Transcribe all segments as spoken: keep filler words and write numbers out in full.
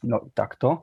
No i tak to.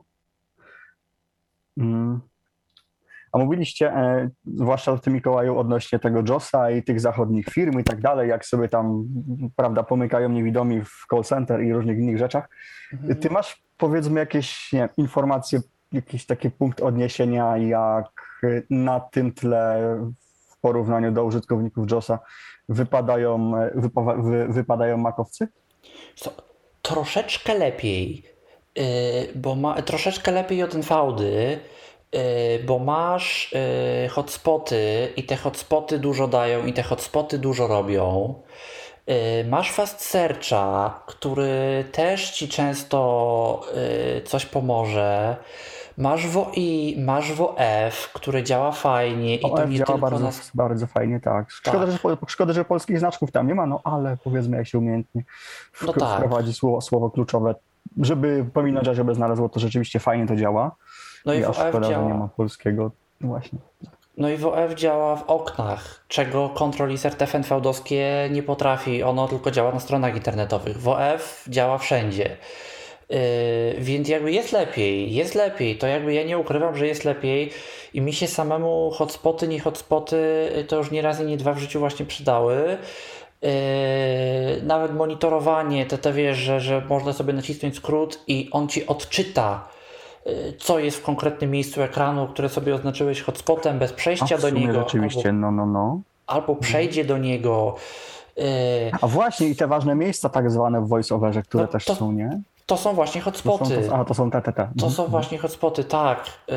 Mm. A mówiliście, e, zwłaszcza w tym Mikołaju, odnośnie tego JOSa i tych zachodnich firm i tak dalej, jak sobie tam, prawda, pomykają niewidomi w call center i różnych innych rzeczach. Mhm. Ty masz, powiedzmy, jakieś nie, informacje, jakiś taki punkt odniesienia, jak na tym tle w porównaniu do użytkowników JOSa wypadają, wypa- wy, wypadają makowcy? Co, troszeczkę lepiej, yy, bo ma, troszeczkę lepiej od Enfaudy, yy, bo masz yy, hotspoty i te hotspoty dużo dają i te hotspoty dużo robią. Yy, masz Fast Searcha, który też ci często yy, coś pomoże. Masz W O I, masz W O F, który działa fajnie i to O F nie działa tylko bardzo, na... bardzo fajnie, tak. Szkoda, Tak. Że, po- szkoda, że polskich znaczków tam nie ma, no ale powiedzmy, jak się umiejętnie w, No tak. wprowadzi słowo, słowo kluczowe, żeby pominąć, żeby znalazło, to rzeczywiście fajnie to działa. No i I W aż O F szkoda, że działa. nie ma polskiego. Właśnie. No i W O F działa w oknach, czego Control Insert F N V-dowskie nie potrafi. Ono tylko działa na stronach internetowych. W O F działa wszędzie. Yy, więc jakby jest lepiej, jest lepiej. To jakby ja nie ukrywam, że jest lepiej i mi się samemu hotspoty, nie hotspoty to już nie raz i nie dwa w życiu właśnie przydały. Yy, nawet monitorowanie, to te wiesz, że, że można sobie nacisnąć skrót i on ci odczyta, co jest w konkretnym miejscu ekranu, które sobie oznaczyłeś hotspotem bez przejścia A w do sumie niego. rzeczywiście, Albo, no, no, no. albo przejdzie do niego. Yy, A właśnie i te ważne miejsca tak zwane w voice-overze, które No też to- są, nie? to są właśnie To są, hotspoty. to, a, to są te, te, te. To są właśnie hotspoty, tak. Yy,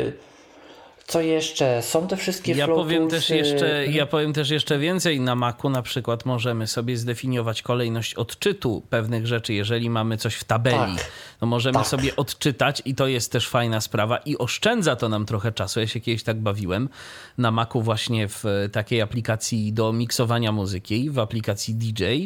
co jeszcze? Są te wszystkie Ja flow powiem, też toolsy. jeszcze, ja powiem też jeszcze więcej. Na Macu na przykład możemy sobie zdefiniować kolejność odczytu pewnych rzeczy. Jeżeli mamy coś w tabeli, Tak. to możemy Tak. sobie odczytać i to jest też fajna sprawa i oszczędza to nam trochę czasu. Ja się kiedyś tak bawiłem na Macu właśnie w takiej aplikacji do miksowania muzyki, w aplikacji D J, yy,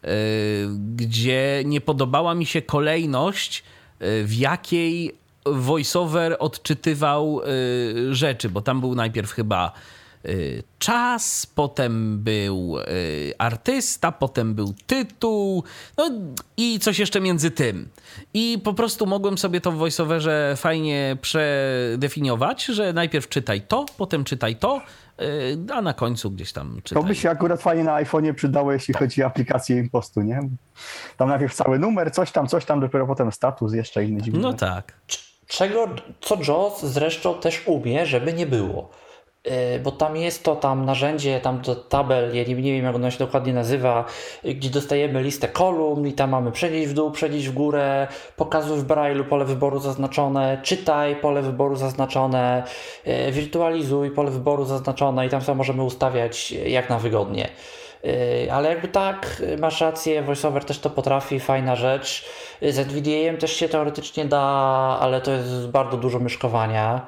gdzie nie podobała mi się kolejność, yy, w jakiej voiceover odczytywał y, rzeczy, bo tam był najpierw chyba y, czas, potem był y, artysta, potem był tytuł, no i coś jeszcze między tym. I po prostu mogłem sobie to w voiceoverze fajnie przedefiniować, że najpierw czytaj to, potem czytaj to, y, a na końcu gdzieś tam czytaj. To by się akurat fajnie na iPhone'ie przydało, jeśli chodzi o aplikację impostu, nie? Tam najpierw cały numer, coś tam, coś tam, dopiero potem status, jeszcze inny dziwny. No tak. Czego, co JAWS zresztą też umie, żeby nie było. Yy, bo tam jest to tam narzędzie, tam do tabel, ja nie, nie wiem jak ono się dokładnie nazywa, yy, gdzie dostajemy listę kolumn i tam mamy przenieść w dół, przenieść w górę, pokazuj w Braille'u pole wyboru zaznaczone, czytaj pole wyboru zaznaczone, yy, wirtualizuj pole wyboru zaznaczone i tam sobie możemy ustawiać jak nam wygodnie. Yy, Ale jakby tak, yy, masz rację, VoiceOver też to potrafi, fajna rzecz. Yy, Z N V D A-em też się teoretycznie da, ale to jest bardzo dużo myszkowania.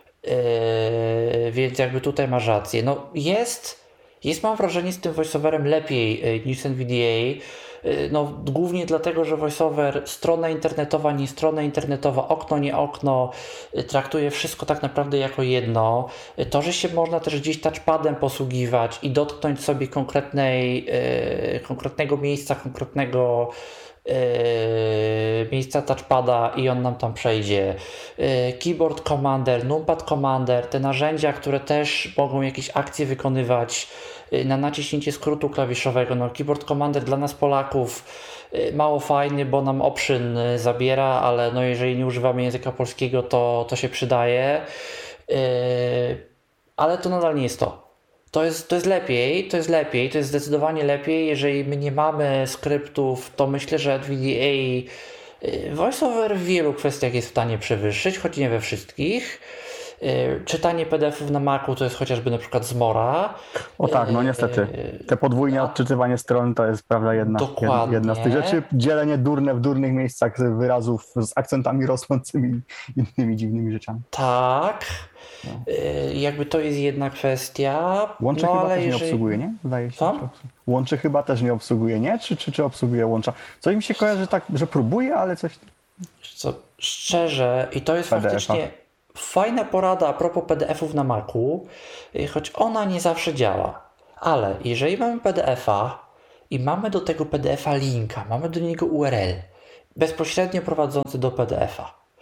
Yy, Więc jakby tutaj masz rację. No jest, jest mam wrażenie z tym VoiceOverem lepiej yy, niż z N V D A. Yy, No głównie dlatego, że VoiceOver, strona internetowa, nie strona internetowa, okno, nie okno, yy, traktuje wszystko tak naprawdę jako jedno. Yy, To, że się można też gdzieś touchpadem posługiwać i dotknąć sobie konkretnej, yy, konkretnego miejsca, konkretnego yy, miejsca touchpada i on nam tam przejdzie. Yy, Keyboard Commander, Numpad Commander, te narzędzia, które też mogą jakieś akcje wykonywać yy, na naciśnięcie skrótu klawiszowego. No, Keyboard Commander dla nas Polaków yy, mało fajny, bo nam option yy, zabiera, ale no, jeżeli nie używamy języka polskiego, to, to się przydaje. Yy, ale to nadal nie jest to. To jest, to jest lepiej, to jest lepiej, to jest zdecydowanie lepiej. Jeżeli my nie mamy skryptów, to myślę, że N V D A y, VoiceOver w wielu kwestiach jest w stanie przewyższyć, choć nie we wszystkich. Y, Czytanie P D F-ów na Macu to jest chociażby na przykład Zmora. O tak, no niestety. Te podwójne odczytywanie stron to jest, prawda, jedna, Dokładnie. jedna z tych rzeczy. Dzielenie durne w durnych miejscach wyrazów z akcentami rosnącymi i innymi dziwnymi rzeczami. Tak, y, jakby to jest jedna kwestia. Łącze no, chyba ale też nie jeżeli... obsługuje, nie? Wydaje się. Co? że obsługuje. Łącze chyba też nie obsługuje, nie? Czy, czy, czy obsługuje łącza? Co im się kojarzy tak, że próbuje, ale coś... Co, szczerze, i to jest P D F-a. faktycznie fajna porada a propos P D F-ów na Macu, y, choć ona nie zawsze działa. Ale jeżeli mamy P D F-a i mamy do tego P D F-a linka, mamy do niego U R L bezpośrednio prowadzący do P D F-a,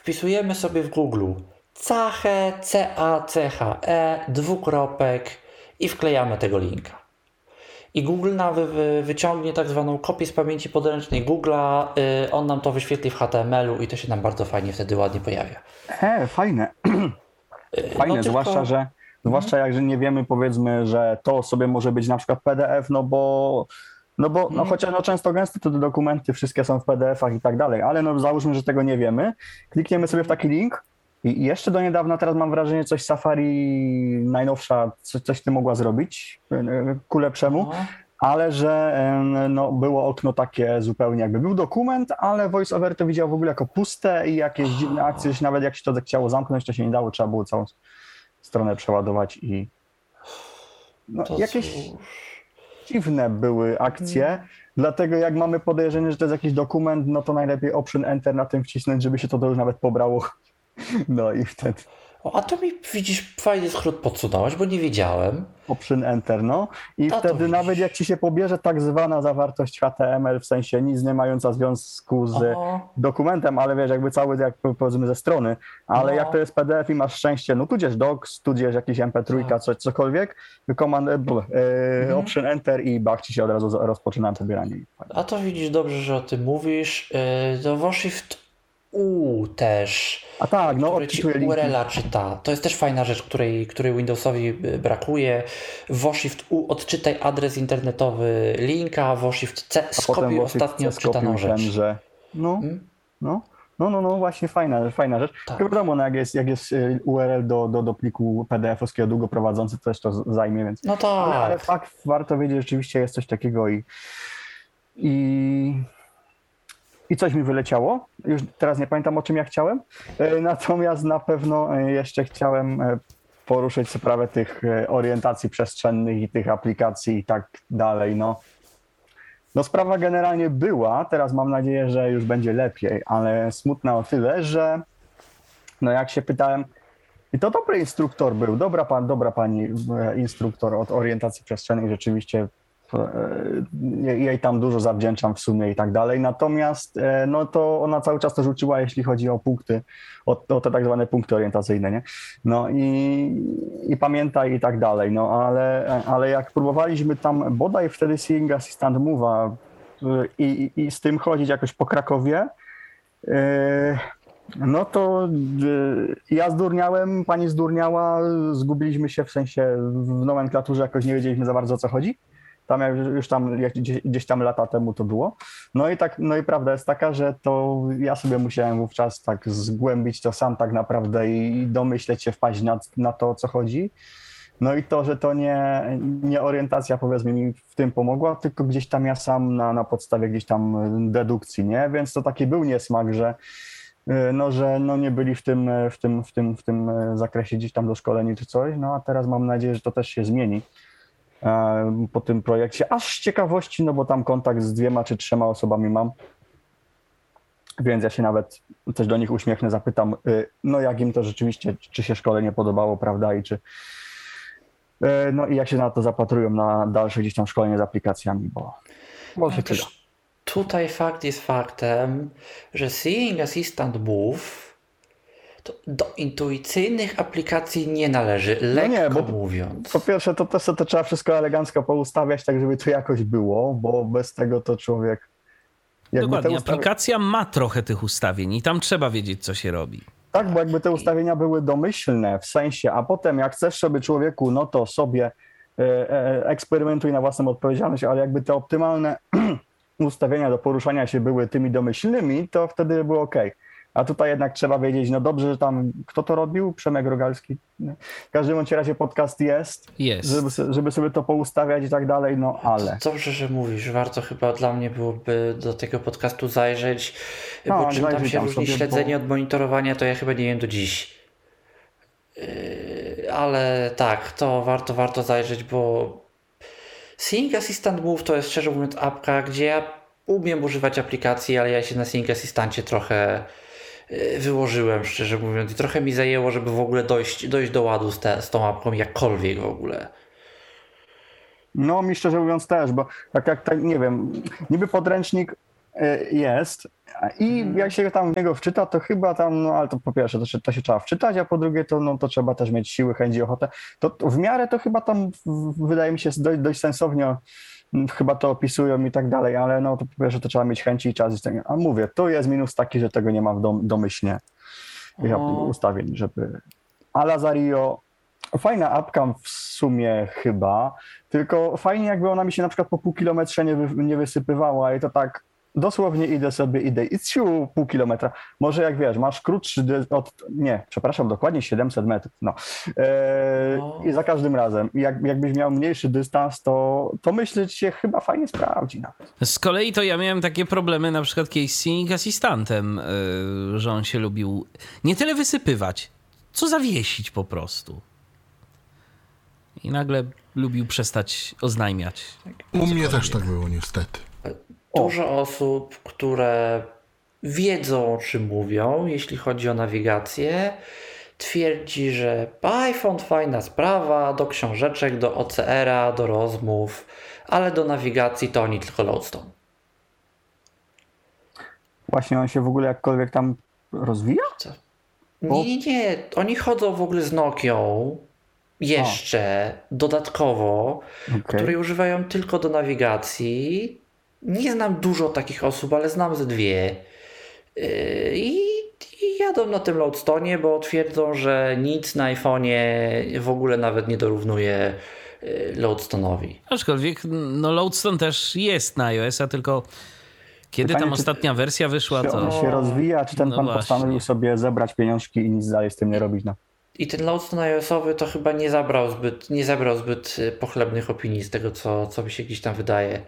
wpisujemy sobie w Google Cache, C A C H E, dwukropek i wklejamy tego linka. I Google nam wy, wy, wyciągnie tak zwaną kopię z pamięci podręcznej Google'a, yy, on nam to wyświetli w H T M L u i to się nam bardzo fajnie wtedy ładnie pojawia. E, fajne. Fajne, no zwłaszcza, tylko... że zwłaszcza jak że nie wiemy, powiedzmy, że to sobie może być na przykład P D F, no bo no bo no chociaż no często gęsto te dokumenty wszystkie są w P D F-ach i tak dalej, ale no załóżmy, że tego nie wiemy, klikniemy sobie w taki link i jeszcze do niedawna, teraz mam wrażenie, coś Safari najnowsza, coś, coś ty mogła zrobić ku lepszemu, No. ale że no, było okno takie zupełnie jakby był dokument, ale VoiceOver to widział w ogóle jako puste i jakieś dziwne akcje, że nawet jak się to chciało zamknąć, to się nie dało, trzeba było całą stronę przeładować i no, To jakieś cóż. dziwne były akcje, dlatego jak mamy podejrzenie, że to jest jakiś dokument, no to najlepiej Option Enter na tym wcisnąć, żeby się to już nawet pobrało. No i wtedy O, a to mi, widzisz, fajny skrót podsunąłeś, bo nie wiedziałem. Option Enter, no. I A to wtedy widzisz. nawet jak ci się pobierze tak zwana zawartość H T M L, w sensie nic nie mająca związku z Oho. dokumentem, ale wiesz, jakby cały, jak powiedzmy ze strony, ale No. jak to jest P D F i masz szczęście, no tudzież docs, tudzież jakiś M P trzy, Tak. coś, cokolwiek, command, e, bl, e, Mhm. Option Enter i bach, ci się od razu z- rozpoczyna pobieranie. A to widzisz, dobrze, że o tym mówisz. Yy, to WashShift U też, A tak, no który ci odczytuję U R linki. L a czyta. To jest też fajna rzecz, której, której Windowsowi yy, brakuje. WashShift U odczytaj adres internetowy linka, WashShift C A potem skopiuj właśnie ostatnio skopiuj odczytaną ten, rzecz. że no, Hmm? no, no, no, no, właśnie fajna, fajna rzecz. Tak. Tak. Wiadomo, no, jak jest, jak jest y, U R L do, do, do pliku P D F-owskiego długo prowadzący, to też to z- zajmie, więc No tak. ale, ale fakt, warto wiedzieć, że rzeczywiście jest coś takiego i, i, i coś mi wyleciało. Już teraz nie pamiętam, o czym ja chciałem. E, Natomiast na pewno e, jeszcze chciałem e, poruszyć sprawę tych e, orientacji przestrzennych i tych aplikacji i tak dalej. No, no sprawa generalnie była, teraz mam nadzieję, że już będzie lepiej, ale smutna o tyle, że no jak się pytałem, i to dobry instruktor był, dobra, pan, dobra pani e, instruktor od orientacji przestrzennej, rzeczywiście e, je- jej tam dużo zawdzięczam w sumie i tak dalej, natomiast e, no to ona cały czas to rzuciła, jeśli chodzi o punkty, o, o te tak zwane punkty orientacyjne, nie? No i, i pamiętaj i tak dalej, no ale, ale jak próbowaliśmy tam bodaj wtedy Seeing Assistant Move'a y, i, i, i z tym chodzić jakoś po Krakowie, e, no to y, ja zdurniałem, pani zdurniała, zgubiliśmy się w sensie w nomenklaturze, jakoś nie wiedzieliśmy za bardzo o co chodzi. Tam jak już już tam jak gdzieś, gdzieś tam lata temu to było. No i tak, no i prawda jest taka, że to ja sobie musiałem wówczas tak zgłębić to sam tak naprawdę i domyśleć się, wpaść na, na to, o co chodzi. No i to, że to nie, nie orientacja powiedzmy mi w tym pomogła, tylko gdzieś tam ja sam na, na podstawie gdzieś tam dedukcji, nie? Więc to taki był niesmak, że no, że no nie byli w tym, w tym, w tym, w tym zakresie gdzieś tam doszkoleni czy coś, no a teraz mam nadzieję, że to też się zmieni e, po tym projekcie, aż z ciekawości, no bo tam kontakt z dwiema czy trzema osobami mam, więc ja się nawet też do nich uśmiechnę, zapytam, y, no jak im to rzeczywiście, czy się szkolenie podobało, prawda, i czy y, no i jak się na to zapatrują na dalsze gdzieś tam szkolenie z aplikacjami, bo może się przyda. Też tutaj fakt jest faktem, że Seeing Assistant Move to do intuicyjnych aplikacji nie należy, lekko nie, bo- mówiąc. Po pierwsze, to też to trzeba wszystko elegancko poustawiać, tak żeby to jakoś było, bo bez tego to człowiek... jakby Dokładnie, te ustawi- aplikacja ma trochę tych ustawień i tam trzeba wiedzieć, co się robi. Tak, bo jakby te ustawienia były domyślne w sensie, a potem jak chcesz sobie człowieku, no to sobie e, e, eksperymentuj na własną odpowiedzialność, ale jakby te optymalne ustawienia do poruszania się były tymi domyślnymi, to wtedy było ok. A tutaj jednak trzeba wiedzieć, no dobrze, że tam, kto to robił? Przemek Rogalski. W każdym bądź razie podcast jest, Jest. żeby, se- żeby sobie to poustawiać i tak dalej, no ale... Dobrze, że mówisz. Warto chyba dla mnie byłoby do tego podcastu zajrzeć, No, bo czym tam zajrzyj się tam różni sobie, śledzenie bo- od monitorowania, to ja chyba nie wiem do dziś. Yy, ale tak, to warto, warto zajrzeć, bo Seeing Assistant Move to jest szczerze mówiąc apka, gdzie ja umiem używać aplikacji, ale ja się na Seeing Assistancie trochę yy, wyłożyłem, szczerze mówiąc, i trochę mi zajęło, żeby w ogóle dojść, dojść do ładu z, te, z tą apką, jakkolwiek w ogóle. No mi szczerze mówiąc też, bo tak jak, tak, nie wiem, niby podręcznik y, jest. I Mhm. jak się tam w niego wczyta, to chyba tam, no ale to po pierwsze, to się, to się trzeba wczytać, a po drugie, to, no, to trzeba też mieć siły, chęć i ochotę. To, to w miarę to chyba tam, w- wydaje mi się, dość, dość sensownie mm, chyba to opisują i tak dalej, ale no to po pierwsze, to trzeba mieć chęci i czas. A mówię, tu jest minus taki, że tego nie ma w dom, domyślnie tych O, ustawień, żeby... A Lazario, fajna apka w sumie chyba, tylko fajnie jakby ona mi się na przykład po pół kilometrze nie, wy, nie wysypywała i to tak dosłownie idę sobie, idę i ciu, pół kilometra. Może jak wiesz, masz krótszy dy- od, nie, przepraszam, dokładnie siedemset metrów, no. Eee, No. I za każdym razem. I jak, jakbyś miał mniejszy dystans, to, to myślę, że się chyba fajnie sprawdzi nawet. Z kolei to ja miałem takie problemy na przykład kiedyś z Sync Assistantem, yy, że on się lubił nie tyle wysypywać, co zawiesić po prostu. I nagle lubił przestać oznajmiać. U mnie też tak było niestety. Dużo osób, które wiedzą, o czym mówią, jeśli chodzi o nawigację, twierdzi, że iPhone fajna sprawa, do książeczek, do O C R-a, do rozmów, ale do nawigacji to oni tylko Lodestone. Właśnie on się w ogóle jakkolwiek tam rozwija? Co? Nie, nie, nie. Oni chodzą w ogóle z Nokią jeszcze dodatkowo, Okej. której używają tylko do nawigacji. Nie znam dużo takich osób, ale znam ze dwie. Yy, I, i jadą na tym Lodestone'ie, bo twierdzą, że nic na iPhone'ie w ogóle nawet nie dorównuje yy, Lodestone'owi. Aczkolwiek no Lodestone też jest na iOS-a, tylko kiedy Pytanie, tam czy- ostatnia wersja wyszła, Czy on to... się rozwija, czy ten No pan właśnie. postanowił sobie zebrać pieniążki i nic dalej z tym nie robić? No. I ten Lodestone iOS-owy to chyba nie zabrał zbyt, nie zabrał zbyt yy, pochlebnych opinii z tego, co, co mi się gdzieś tam wydaje.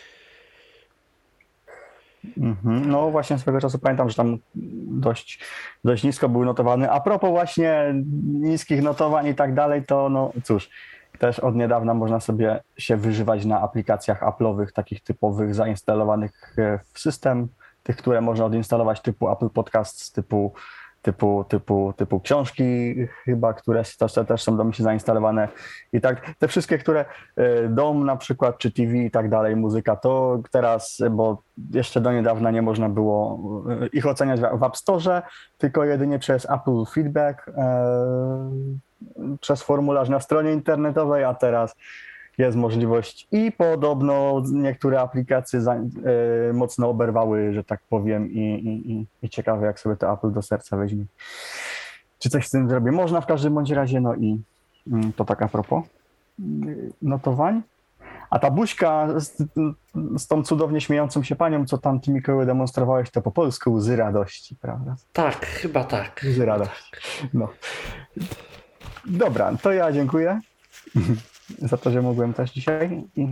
Mhm. No właśnie swego czasu pamiętam, że tam dość, dość nisko był notowany. A propos właśnie niskich notowań i tak dalej, to no cóż, też od niedawna można sobie się wyżywać na aplikacjach Apple'owych, takich typowych, zainstalowanych e, w system, tych, które można odinstalować typu Apple Podcasts, typu typu, typu, typu książki chyba, które też, też są domyślnie zainstalowane i tak, te wszystkie, które e, dom na przykład, czy T V i tak dalej, muzyka, to teraz, bo jeszcze do niedawna nie można było e, ich oceniać w, w App Store, tylko jedynie przez Apple Feedback, e, przez formularz na stronie internetowej, a teraz jest możliwość i podobno niektóre aplikacje za, y, mocno oberwały, że tak powiem, i, i, i, i ciekawe, jak sobie to Apple do serca weźmie. Czy coś z tym zrobię? Można w każdym bądź razie, no i y, to tak a propos y, notowań. A ta buźka z, z tą cudownie śmiejącą się panią, co tam ty, Mikołaj, demonstrowałeś, to po polsku łzy radości, prawda? Tak, chyba tak. Łzy radości. No. Dobra, to ja dziękuję za to, że mogłem też dzisiaj. I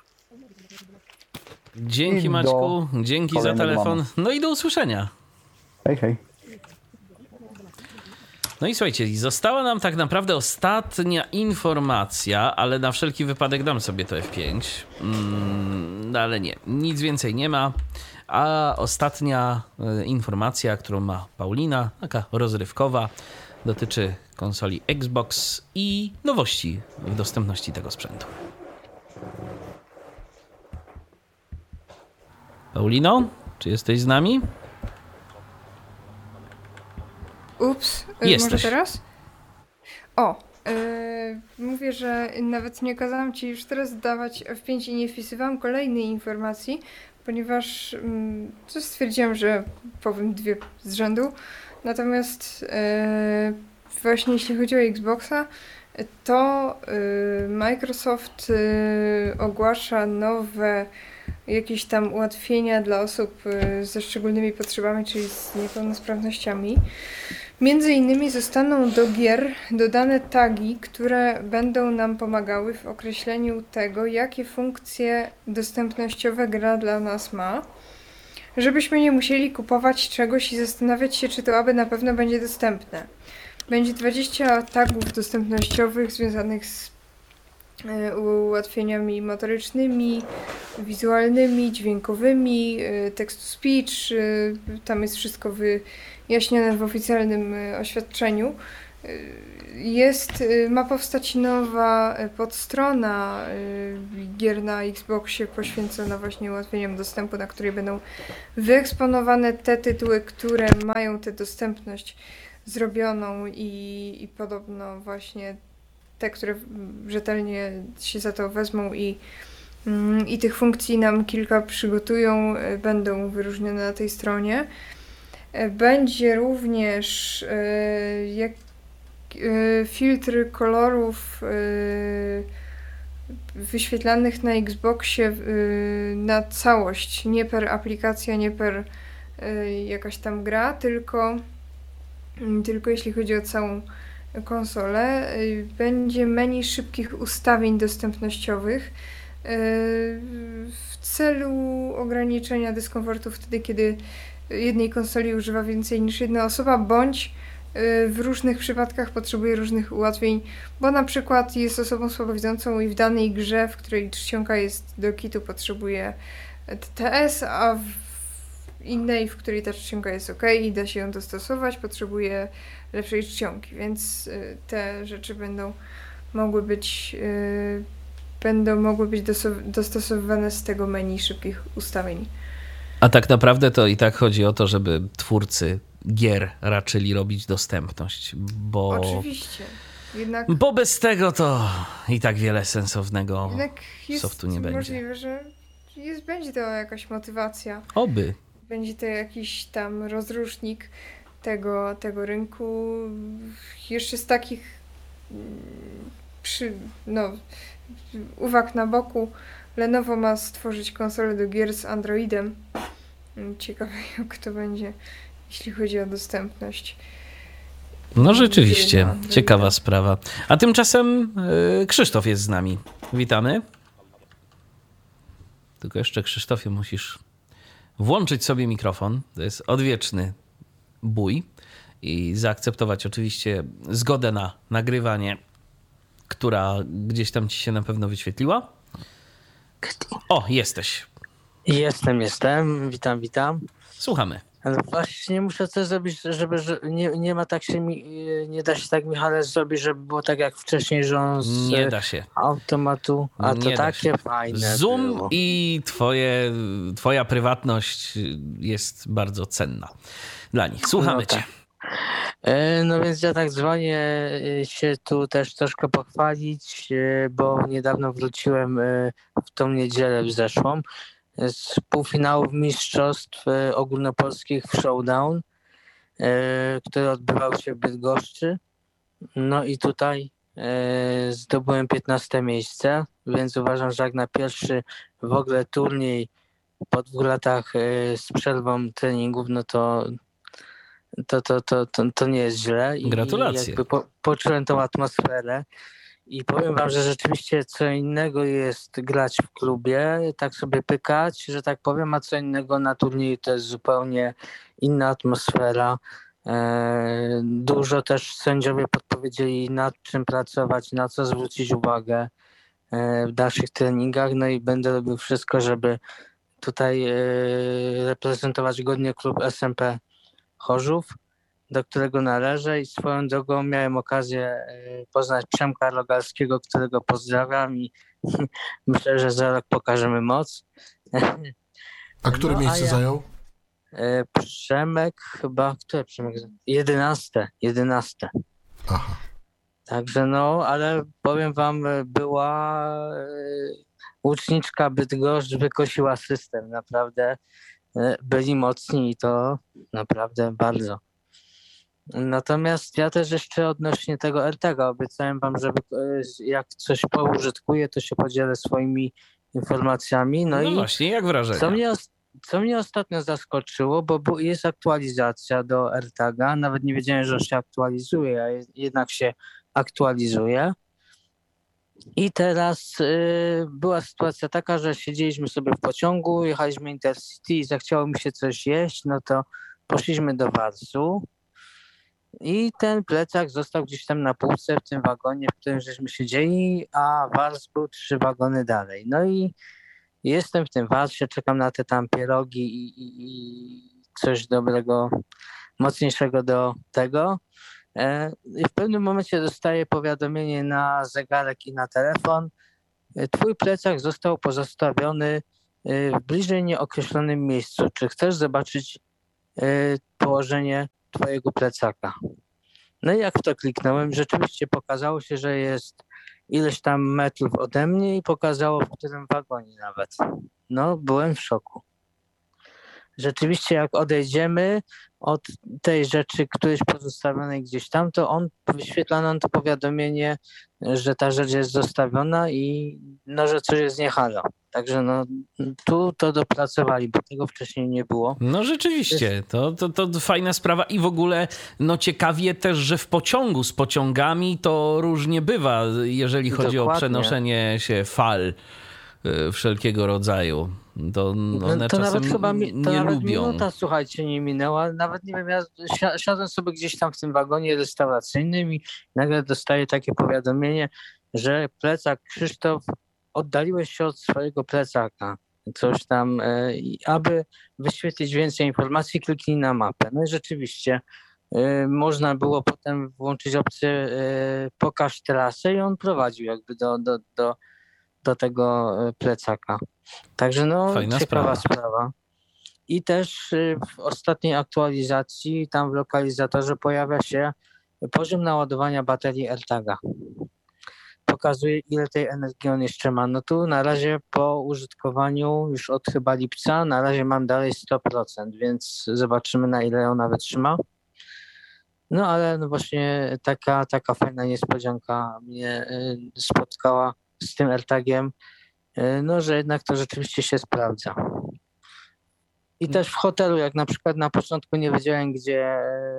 Dzięki I do Maćku, dzięki za kolejnego telefon. mamy. No i do usłyszenia. hej, hej. No i słuchajcie, została nam tak naprawdę ostatnia informacja, ale na wszelki wypadek dam sobie to F pięć. Mm, no ale nie, nic więcej nie ma. A ostatnia e, informacja, którą ma Paulina, taka rozrywkowa, dotyczy konsoli Xbox i nowości w dostępności tego sprzętu. Paulino, czy jesteś z nami? Ups, y, Jesteś. może teraz? O, yy, mówię, że nawet nie kazałam ci już teraz dawać F pięć i nie wpisywałam kolejnej informacji, ponieważ mm, coś stwierdziłam, że powiem dwie z rzędu. Natomiast yy, właśnie jeśli chodzi o Xboxa, to yy, Microsoft yy, ogłasza nowe jakieś tam ułatwienia dla osób yy, ze szczególnymi potrzebami, czyli z niepełnosprawnościami. Między innymi zostaną do gier dodane tagi, które będą nam pomagały w określeniu tego, jakie funkcje dostępnościowe gra dla nas ma, żebyśmy nie musieli kupować czegoś i zastanawiać się, czy to aby na pewno będzie dostępne. Będzie dwadzieścia tagów dostępnościowych związanych z e, ułatwieniami motorycznymi, wizualnymi, dźwiękowymi, e, text-to-speech, e, tam jest wszystko wyjaśnione w oficjalnym e, oświadczeniu. Jest, ma powstać nowa podstrona gier na Xboxie poświęcona właśnie ułatwieniom dostępu, na której będą wyeksponowane te tytuły, które mają tę dostępność zrobioną i, i podobno właśnie te, które rzetelnie się za to wezmą i, i tych funkcji nam kilka przygotują, będą wyróżnione na tej stronie. Będzie również jak filtr kolorów wyświetlanych na Xboxie na całość, nie per aplikacja, nie per jakaś tam gra, tylko, tylko jeśli chodzi o całą konsolę. Będzie menu szybkich ustawień dostępnościowych w celu ograniczenia dyskomfortu wtedy, kiedy jednej konsoli używa więcej niż jedna osoba, bądź w różnych przypadkach potrzebuje różnych ułatwień, bo na przykład jest osobą słabowidzącą i w danej grze, w której czcionka jest do kitu, potrzebuje T T S, a w innej, w której ta czcionka jest ok i da się ją dostosować, potrzebuje lepszej czcionki, więc te rzeczy będą mogły być będą mogły być dostosowywane z tego menu szybkich ustawień. A tak naprawdę to i tak chodzi o to, żeby twórcy gier raczyli robić dostępność, bo... Oczywiście. Jednak, bo bez tego to i tak wiele sensownego jednak jest softu nie będzie. Możliwe, że jest, będzie to jakaś motywacja. Oby. Będzie to jakiś tam rozrusznik tego, tego rynku. Jeszcze z takich przy, no, uwag na boku, Lenovo ma stworzyć konsolę do gier z Androidem. Ciekawe, jak to będzie, jeśli chodzi o dostępność. No rzeczywiście, ciekawa sprawa. A tymczasem yy, Krzysztof jest z nami. Witamy. Tylko jeszcze, Krzysztofie, musisz włączyć sobie mikrofon. To jest odwieczny bój. I zaakceptować oczywiście zgodę na nagrywanie, która gdzieś tam ci się na pewno wyświetliła. O, jesteś. Jestem, jestem. Witam, witam. Słuchamy. Ale właśnie muszę coś zrobić, żeby że nie, nie ma tak się mi, nie da się tak Michale zrobić, żeby było tak jak wcześniej, że on z Nie da się. automatu, a to Nie da takie się. fajne Zoom było. i twoje, twoja prywatność jest bardzo cenna dla nich. Słuchamy No tak. cię. E, No więc ja tak dzwonię e, się tu też troszkę pochwalić, e, bo niedawno wróciłem e, w tą niedzielę w zeszłą z półfinałów mistrzostw e, ogólnopolskich w Showdown, e, który odbywał się w Bydgoszczy. No i tutaj e, zdobyłem piętnaste miejsce, więc uważam, że jak na pierwszy w ogóle turniej po dwóch latach e, z przerwą treningów, no to to, to, to, to, to nie jest źle. I Gratulacje. jakby po, poczułem tą atmosferę i powiem wam, że rzeczywiście co innego jest grać w klubie, tak sobie pykać, że tak powiem, a co innego na turnieju to jest zupełnie inna atmosfera. E, dużo też sędziowie podpowiedzieli, nad czym pracować, na co zwrócić uwagę e, w dalszych treningach, no i będę robił wszystko, żeby tutaj e, reprezentować godnie klub S M P Chorzów, do którego należę i swoją drogą miałem okazję poznać Przemka Rogalskiego, którego pozdrawiam i myślę, że za rok pokażemy moc. A które No, a miejsce ja- zajął? Przemek chyba, które Przemek? Jedenaste, jedenaste. Aha. Także no, ale powiem wam, była e, łuczniczka Bydgoszcz wykosiła system, naprawdę e, byli mocni i to naprawdę bardzo. Natomiast ja też jeszcze odnośnie tego R T G a obiecałem wam, że e, jak coś poużytkuję, to się podzielę swoimi informacjami. No, No i właśnie, jak wrażenie? co mnie, os- co mnie ostatnio zaskoczyło, bo bu- jest aktualizacja do R T G a, nawet nie wiedziałem, że się aktualizuje, a je- jednak się aktualizuje. I teraz y, była sytuacja taka, że siedzieliśmy sobie w pociągu, jechaliśmy Intercity i zachciało mi się coś jeść, no to poszliśmy do Warsu i ten plecak został gdzieś tam na półce w tym wagonie, w którym żeśmy siedzieli, a Wars był trzy wagony dalej. No i jestem w tym Warsie, czekam na te tam pierogi i, i, i coś dobrego, mocniejszego do tego. I w pewnym momencie dostaję powiadomienie na zegarek i na telefon. Twój plecak został pozostawiony w bliżej nieokreślonym miejscu. Czy chcesz zobaczyć położenie twojego plecaka? No i jak w to kliknąłem, rzeczywiście pokazało się, że jest ileś tam metrów ode mnie i pokazało, w którym wagonie nawet. No, byłem w szoku. Rzeczywiście jak odejdziemy od tej rzeczy, którejś pozostawionej gdzieś tam, to on wyświetla nam to powiadomienie, że ta rzecz jest zostawiona i no, że coś jest nie halo. Także no, tu to dopracowali, bo tego wcześniej nie było. No rzeczywiście, to, to, to fajna sprawa i w ogóle no ciekawie też, że w pociągu z pociągami to różnie bywa, jeżeli chodzi Dokładnie. o przenoszenie się fal y, wszelkiego rodzaju. To one no, to czasem nawet chyba mi, to nie nawet lubią. minuta, słuchajcie, nie minęła. Nawet nie wiem, ja si- siadłem sobie gdzieś tam w tym wagonie restauracyjnym i nagle dostaję takie powiadomienie, że plecak Krzysztof, oddaliłeś się od swojego plecaka. Coś tam, e, i aby wyświetlić więcej informacji, kliknij na mapę. No i rzeczywiście e, można było potem włączyć opcję e, pokaż trasę i on prowadził jakby do, do, do, do tego e, plecaka. Także no, Fajna ciekawa sprawa. sprawa. I też y, w ostatniej aktualizacji tam w lokalizatorze pojawia się poziom naładowania baterii AirTaga. Pokazuje, ile tej energii on jeszcze ma. No tu na razie po użytkowaniu już od chyba lipca, na razie mam dalej sto procent, więc zobaczymy, na ile ona wytrzyma. No ale no właśnie taka, taka fajna niespodzianka mnie y, spotkała z tym AirTagiem, no, że jednak to rzeczywiście się sprawdza. I też w hotelu, jak na przykład na początku nie wiedziałem, gdzie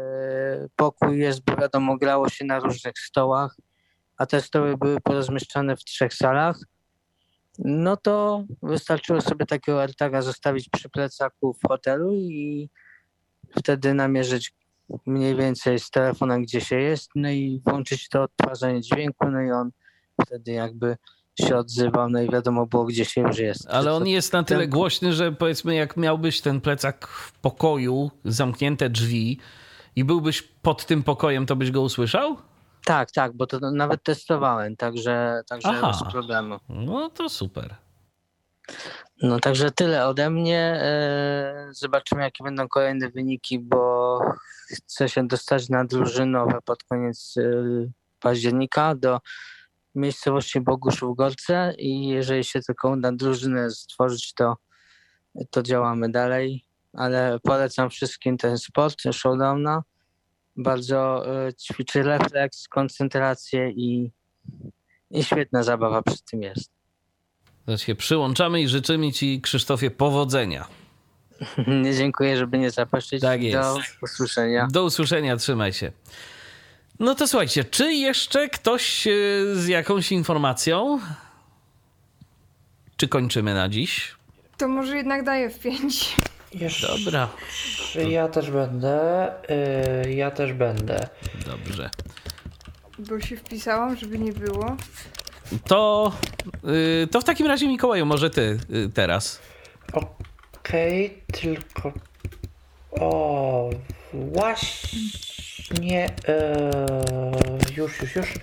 pokój jest, bo wiadomo, grało się na różnych stołach, a te stoły były porozmieszczane w trzech salach, no to wystarczyło sobie takiego AirTaga zostawić przy plecaku w hotelu i wtedy namierzyć mniej więcej z telefonem, gdzie się jest, no i włączyć to odtwarzanie dźwięku, no i on wtedy jakby się odzywał, no i wiadomo było, gdzie się już jest. Ale on jest na tyle głośny, że powiedzmy, jak miałbyś ten plecak w pokoju, zamknięte drzwi i byłbyś pod tym pokojem, to byś go usłyszał? Tak, tak, bo to nawet testowałem, także, także Aha. bez problemu. No to super. No także tyle ode mnie. Zobaczymy, jakie będą kolejne wyniki, bo chcę się dostać na drużynowe pod koniec października do miejscowości Boguszów-Gorce i jeżeli się tylko uda drużynę stworzyć, to, to działamy dalej, ale polecam wszystkim ten sport, showdowna. Bardzo ćwiczy refleks, koncentrację i, i świetna zabawa przy tym jest. To się przyłączamy i życzymy ci, Krzysztofie, powodzenia. Nie dziękuję, żeby nie zaprosić. Tak jest. Do usłyszenia. Do usłyszenia, trzymaj się. No to słuchajcie, czy jeszcze ktoś z jakąś informacją? Czy kończymy na dziś? To może jednak daję w pięć. Jeszcze Dobra. ja też będę. Yy, ja też będę. Dobrze. Bo się wpisałam, żeby nie było. To, yy, to w takim razie, Mikołaju, może ty yy, teraz. Okej, okay, tylko... O, właśnie... Yy, już, już, już.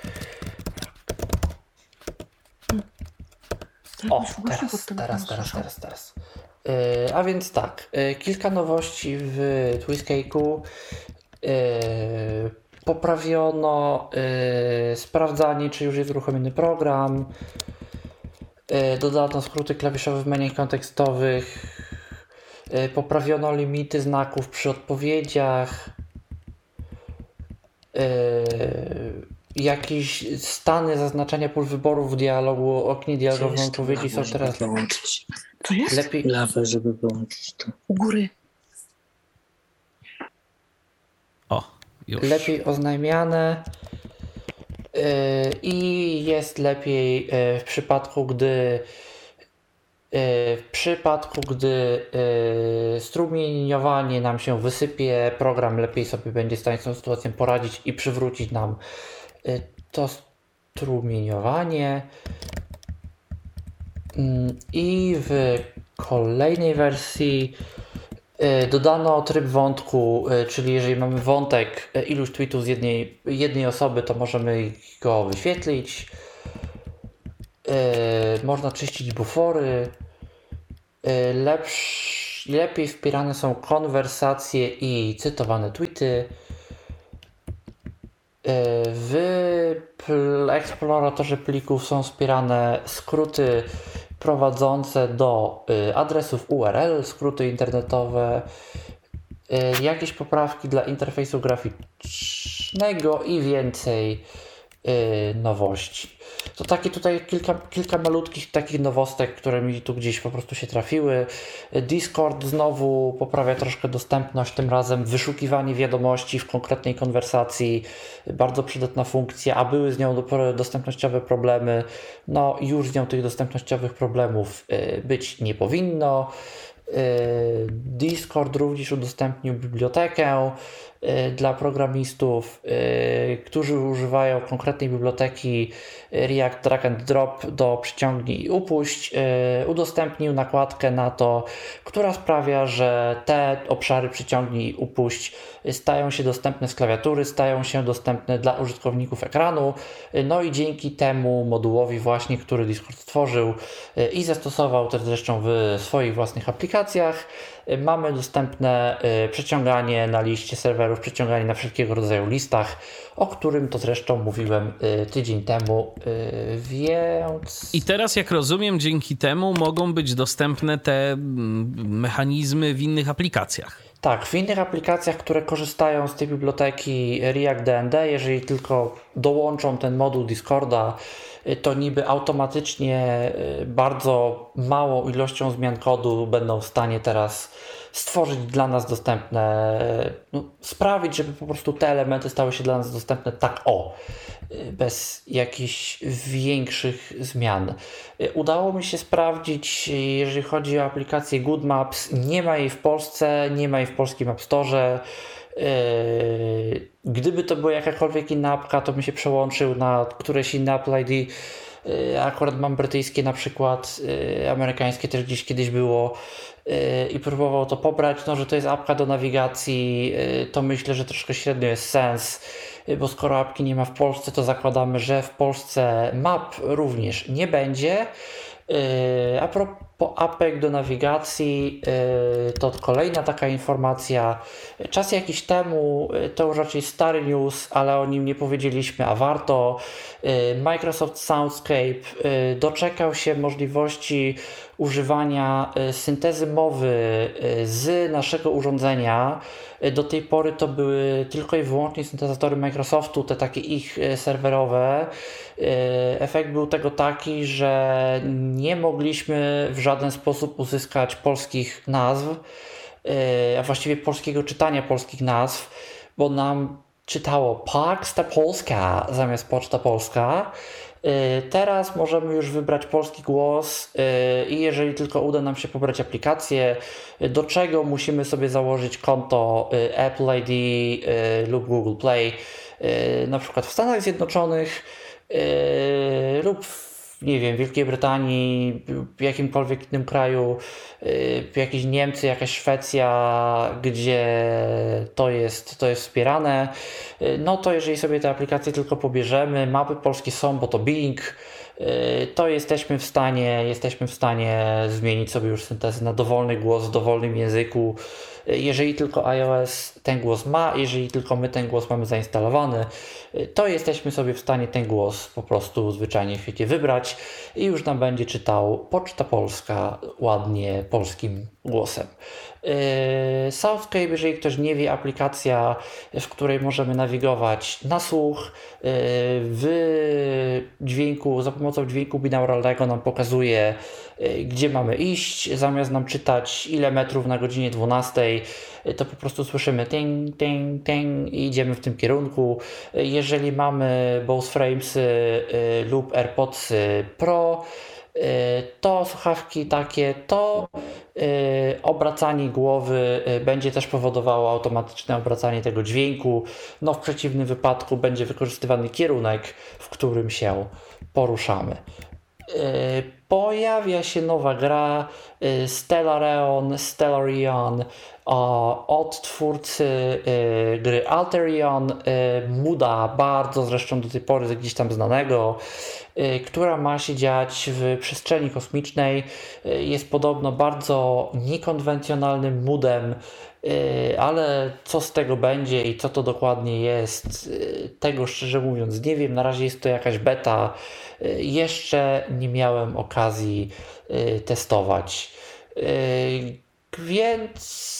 O, teraz, teraz, teraz, teraz, teraz. Yy, a więc tak, yy, kilka nowości w Twiscake'u. Yy, poprawiono yy, sprawdzanie, czy już jest uruchomiony program. Yy, dodano skróty klawiszowe w menu kontekstowych. Yy, poprawiono limity znaków przy odpowiedziach. Yy, jakieś stany zaznaczenia pól wyboru w dialogu, oknie dialogowym odpowiedzi są teraz wyłączyć. Co jest? lepiej. Lawę, żeby wyłączyć to. U góry. O, już. Lepiej oznajmiane yy, i jest lepiej yy, w przypadku, gdy yy, w przypadku, gdy yy, strumieniowanie nam się wysypie, program lepiej sobie będzie w stanie z tą sytuacją poradzić i przywrócić nam yy, to strumieniowanie. Yy, I w kolejnej wersji Dodano tryb wątku, czyli jeżeli mamy wątek iluś tweetów z jednej, jednej osoby, to możemy go wyświetlić. Można czyścić bufory. Lepsz, lepiej wspierane są konwersacje i cytowane tweety. W eksploratorze plików są wspierane skróty prowadzące do adresów U R L, skróty internetowe, jakieś poprawki dla interfejsu graficznego i więcej nowości. To takie tutaj kilka, kilka malutkich takich nowostek, które mi tu gdzieś po prostu się trafiły. Discord znowu poprawia troszkę dostępność, tym razem wyszukiwanie wiadomości w konkretnej konwersacji, bardzo przydatna funkcja, a były z nią dostępnościowe problemy. No już z nią tych dostępnościowych problemów być nie powinno. Discord również udostępnił bibliotekę dla programistów, którzy używają konkretnej biblioteki React Drag and Drop do przyciągnij i upuść. Udostępnił nakładkę na to, która sprawia, że te obszary przyciągnij i upuść stają się dostępne z klawiatury, stają się dostępne dla użytkowników ekranu. No i dzięki temu modułowi właśnie, który Discord stworzył i zastosował też zresztą w swoich własnych aplikacjach, mamy dostępne przeciąganie na liście serwerów, przeciąganie na wszelkiego rodzaju listach, o którym to zresztą mówiłem tydzień temu, więc... I teraz, jak rozumiem, dzięki temu mogą być dostępne te mechanizmy w innych aplikacjach. Tak, w innych aplikacjach, które korzystają z tej biblioteki React D N D, jeżeli tylko dołączą ten moduł Discorda, to niby automatycznie bardzo małą ilością zmian kodu będą w stanie teraz stworzyć dla nas dostępne, no, sprawić, żeby po prostu te elementy stały się dla nas dostępne tak o, bez jakichś większych zmian. Udało mi się sprawdzić, jeżeli chodzi o aplikację Good Maps, nie ma jej w Polsce, nie ma jej w polskim App Store. Gdyby to była jakakolwiek inna apka, to bym się przełączył na któreś inne Apple I D. Akurat mam brytyjskie na przykład, amerykańskie też gdzieś kiedyś było i próbował to pobrać. No, że to jest apka do nawigacji, to myślę, że troszkę średnio jest sens, bo skoro apki nie ma w Polsce, to zakładamy, że w Polsce map również nie będzie. A propos apek do nawigacji, to kolejna taka informacja. Czas jakiś temu, to już raczej stary news, ale o nim nie powiedzieliśmy, a warto. Microsoft Soundscape doczekał się możliwości używania syntezy mowy z naszego urządzenia. Do tej pory to były tylko i wyłącznie syntezatory Microsoftu, te takie ich serwerowe. Efekt był tego taki, że nie mogliśmy w żaden sposób uzyskać polskich nazw, a właściwie polskiego czytania polskich nazw, bo nam czytało Poczta Polska zamiast Poczta Polska. Teraz możemy już wybrać polski głos i jeżeli tylko uda nam się pobrać aplikację, do czego musimy sobie założyć konto Apple I D lub Google Play, na przykład w Stanach Zjednoczonych lub w, nie wiem, Wielkiej Brytanii, w jakimkolwiek innym kraju, jakieś Niemcy, jakaś Szwecja, gdzie to jest, to jest wspierane, no to jeżeli sobie te aplikacje tylko pobierzemy, mapy polskie są, bo to Bing, to jesteśmy w stanie, jesteśmy w stanie zmienić sobie już syntezę na dowolny głos w dowolnym języku. Jeżeli tylko iOS ten głos ma, jeżeli tylko my ten głos mamy zainstalowany, to jesteśmy sobie w stanie ten głos po prostu zwyczajnie w świecie wybrać i już nam będzie czytał Poczta Polska ładnie polskim głosem. Soundscape, jeżeli ktoś nie wie, aplikacja, w której możemy nawigować na słuch, w dźwięku, za pomocą dźwięku binauralnego nam pokazuje, gdzie mamy iść. Zamiast nam czytać ile metrów na godzinie dwunastej, to po prostu słyszymy ting, ting, ting i idziemy w tym kierunku. Jeżeli mamy Bose Framesy lub AirPodsy Pro, to słuchawki takie, to obracanie głowy będzie też powodowało automatyczne obracanie tego dźwięku. No w przeciwnym wypadku będzie wykorzystywany kierunek, w którym się poruszamy. Pojawia się nowa gra Stellarion, Stellarion od twórcy y, gry Alterion, y, Mooda, bardzo zresztą do tej pory gdzieś tam znanego, y, która ma się dziać w przestrzeni kosmicznej. Y, jest podobno bardzo niekonwencjonalnym moodem, y, ale co z tego będzie i co to dokładnie jest, y, tego szczerze mówiąc nie wiem. Na razie jest to jakaś beta. Y, jeszcze nie miałem okazji y, testować. Y, więc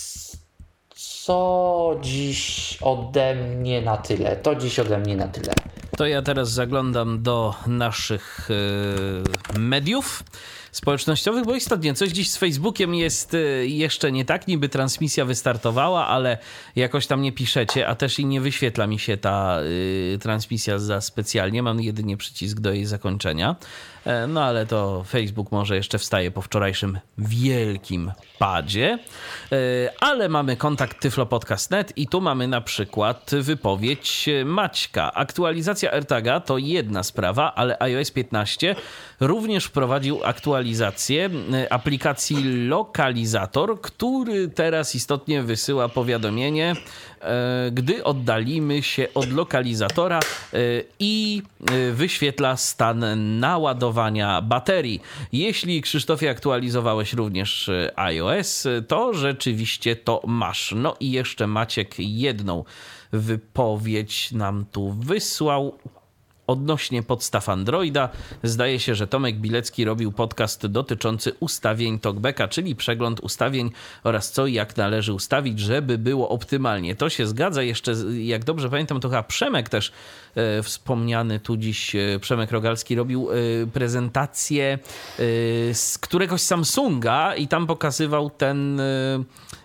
co dziś ode mnie na tyle. To dziś ode mnie na tyle. To ja teraz zaglądam do naszych yy, mediów społecznościowych, bo istotnie coś dziś z Facebookiem jest yy, jeszcze nie tak, niby transmisja wystartowała, ale jakoś tam nie piszecie, a też i nie wyświetla mi się ta yy, transmisja za specjalnie, mam jedynie przycisk do jej zakończenia. No ale to Facebook może jeszcze wstaje po wczorajszym wielkim padzie. Ale mamy kontakt tyflopodcast kropka net i tu mamy na przykład wypowiedź Maćka. Aktualizacja AirTaga to jedna sprawa, ale iOS piętnaście również wprowadził aktualizację aplikacji Lokalizator, który teraz istotnie wysyła powiadomienie, gdy oddalimy się od lokalizatora i wyświetla stan naładowania baterii. Jeśli, Krzysztofie, aktualizowałeś również iOS, to rzeczywiście to masz. No i jeszcze Maciek jedną wypowiedź nam tu wysłał. Odnośnie podstaw Androida, zdaje się, że Tomek Bilecki robił podcast dotyczący ustawień TalkBacka, czyli przegląd ustawień oraz co i jak należy ustawić, żeby było optymalnie. To się zgadza. Jeszcze, jak dobrze pamiętam, to chyba Przemek też e, wspomniany tu dziś, e, Przemek Rogalski robił e, prezentację e, z któregoś Samsunga i tam pokazywał ten e,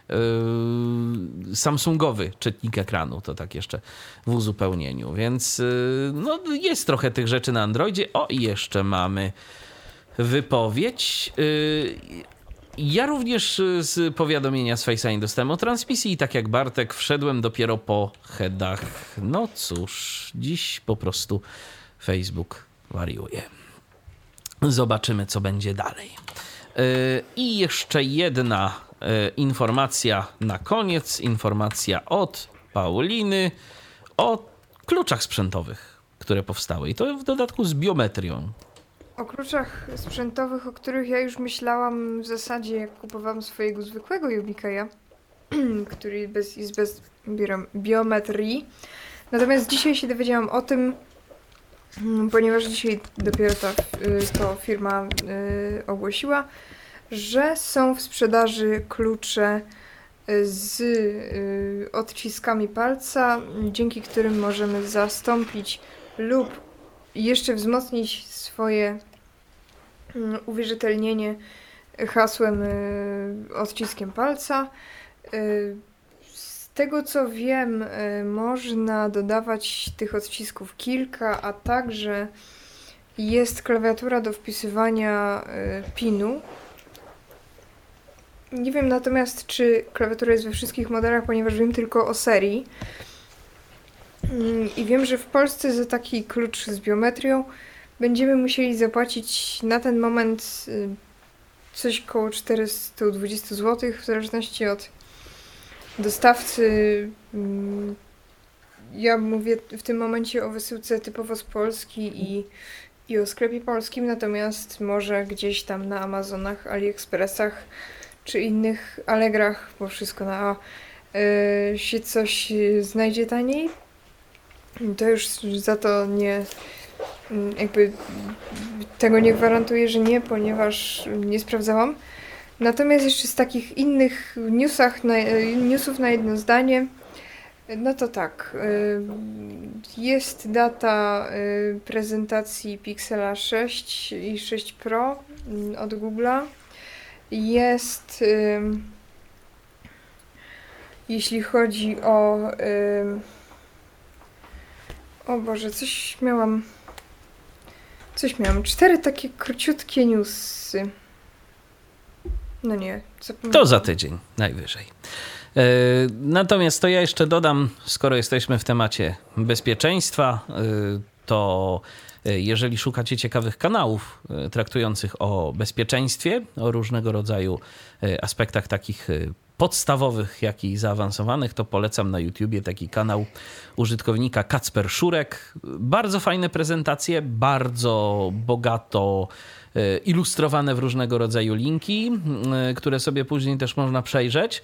Samsungowy czytnik ekranu, to tak jeszcze w uzupełnieniu, więc no, jest trochę tych rzeczy na Androidzie. O, i jeszcze mamy wypowiedź. Ja również z powiadomienia z Face'a dostałem o transmisji i tak jak Bartek wszedłem dopiero po headach. No cóż, dziś po prostu Facebook wariuje. Zobaczymy, co będzie dalej. I jeszcze jedna informacja na koniec, informacja od Pauliny o kluczach sprzętowych, które powstały i to w dodatku z biometrią. O kluczach sprzętowych, o których ja już myślałam w zasadzie, jak kupowałam swojego zwykłego Yumikeya, który bez, jest bez biometrii. Natomiast dzisiaj się dowiedziałam o tym, ponieważ dzisiaj dopiero ta to firma y, ogłosiła, że są w sprzedaży klucze z y, odciskami palca, dzięki którym możemy zastąpić lub jeszcze wzmocnić swoje y, uwierzytelnienie hasłem y, odciskiem palca. Y, z tego co wiem, y, można dodawać tych odcisków kilka, a także jest klawiatura do wpisywania y, pinu. Nie wiem natomiast, czy klawiatura jest we wszystkich modelach, ponieważ wiem tylko o serii. I wiem, że w Polsce za taki klucz z biometrią będziemy musieli zapłacić na ten moment coś koło czterysta dwadzieścia złotych, w zależności od dostawcy. Ja mówię w tym momencie o wysyłce typowo z Polski i, i o sklepie polskim, natomiast może gdzieś tam na Amazonach, AliExpressach czy innych Allegrach, bo wszystko na A, yy, się coś znajdzie taniej, to już za to nie, jakby tego nie gwarantuję, że nie, ponieważ nie sprawdzałam. Natomiast jeszcze z takich innych newsach na, newsów na jedno zdanie, no to tak, yy, jest data yy, prezentacji Pixela sześć i sześć Pro yy, od Google'a. Jest, y, jeśli chodzi o, y, o Boże, coś miałam, coś miałam, cztery takie króciutkie newsy. No nie, to za tydzień najwyżej. Yy, natomiast to ja jeszcze dodam, skoro jesteśmy w temacie bezpieczeństwa, yy, to jeżeli szukacie ciekawych kanałów traktujących o bezpieczeństwie, o różnego rodzaju aspektach takich podstawowych, jak i zaawansowanych, to polecam na YouTubie taki kanał użytkownika Kacper Szurek. Bardzo fajne prezentacje, bardzo bogato ilustrowane w różnego rodzaju linki, które sobie później też można przejrzeć.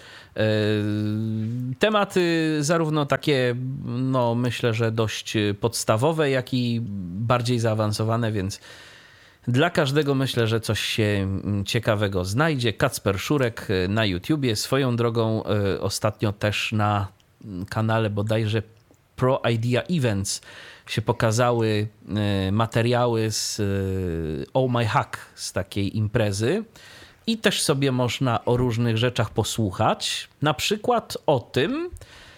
Tematy zarówno takie, no myślę, że dość podstawowe, jak i bardziej zaawansowane, więc dla każdego myślę, że coś się ciekawego znajdzie. Kacper Szurek na YouTubie. Swoją drogą ostatnio też na kanale bodajże Pro Idea Events się pokazały materiały z Oh My Hack, z takiej imprezy. I też sobie można o różnych rzeczach posłuchać. Na przykład o tym,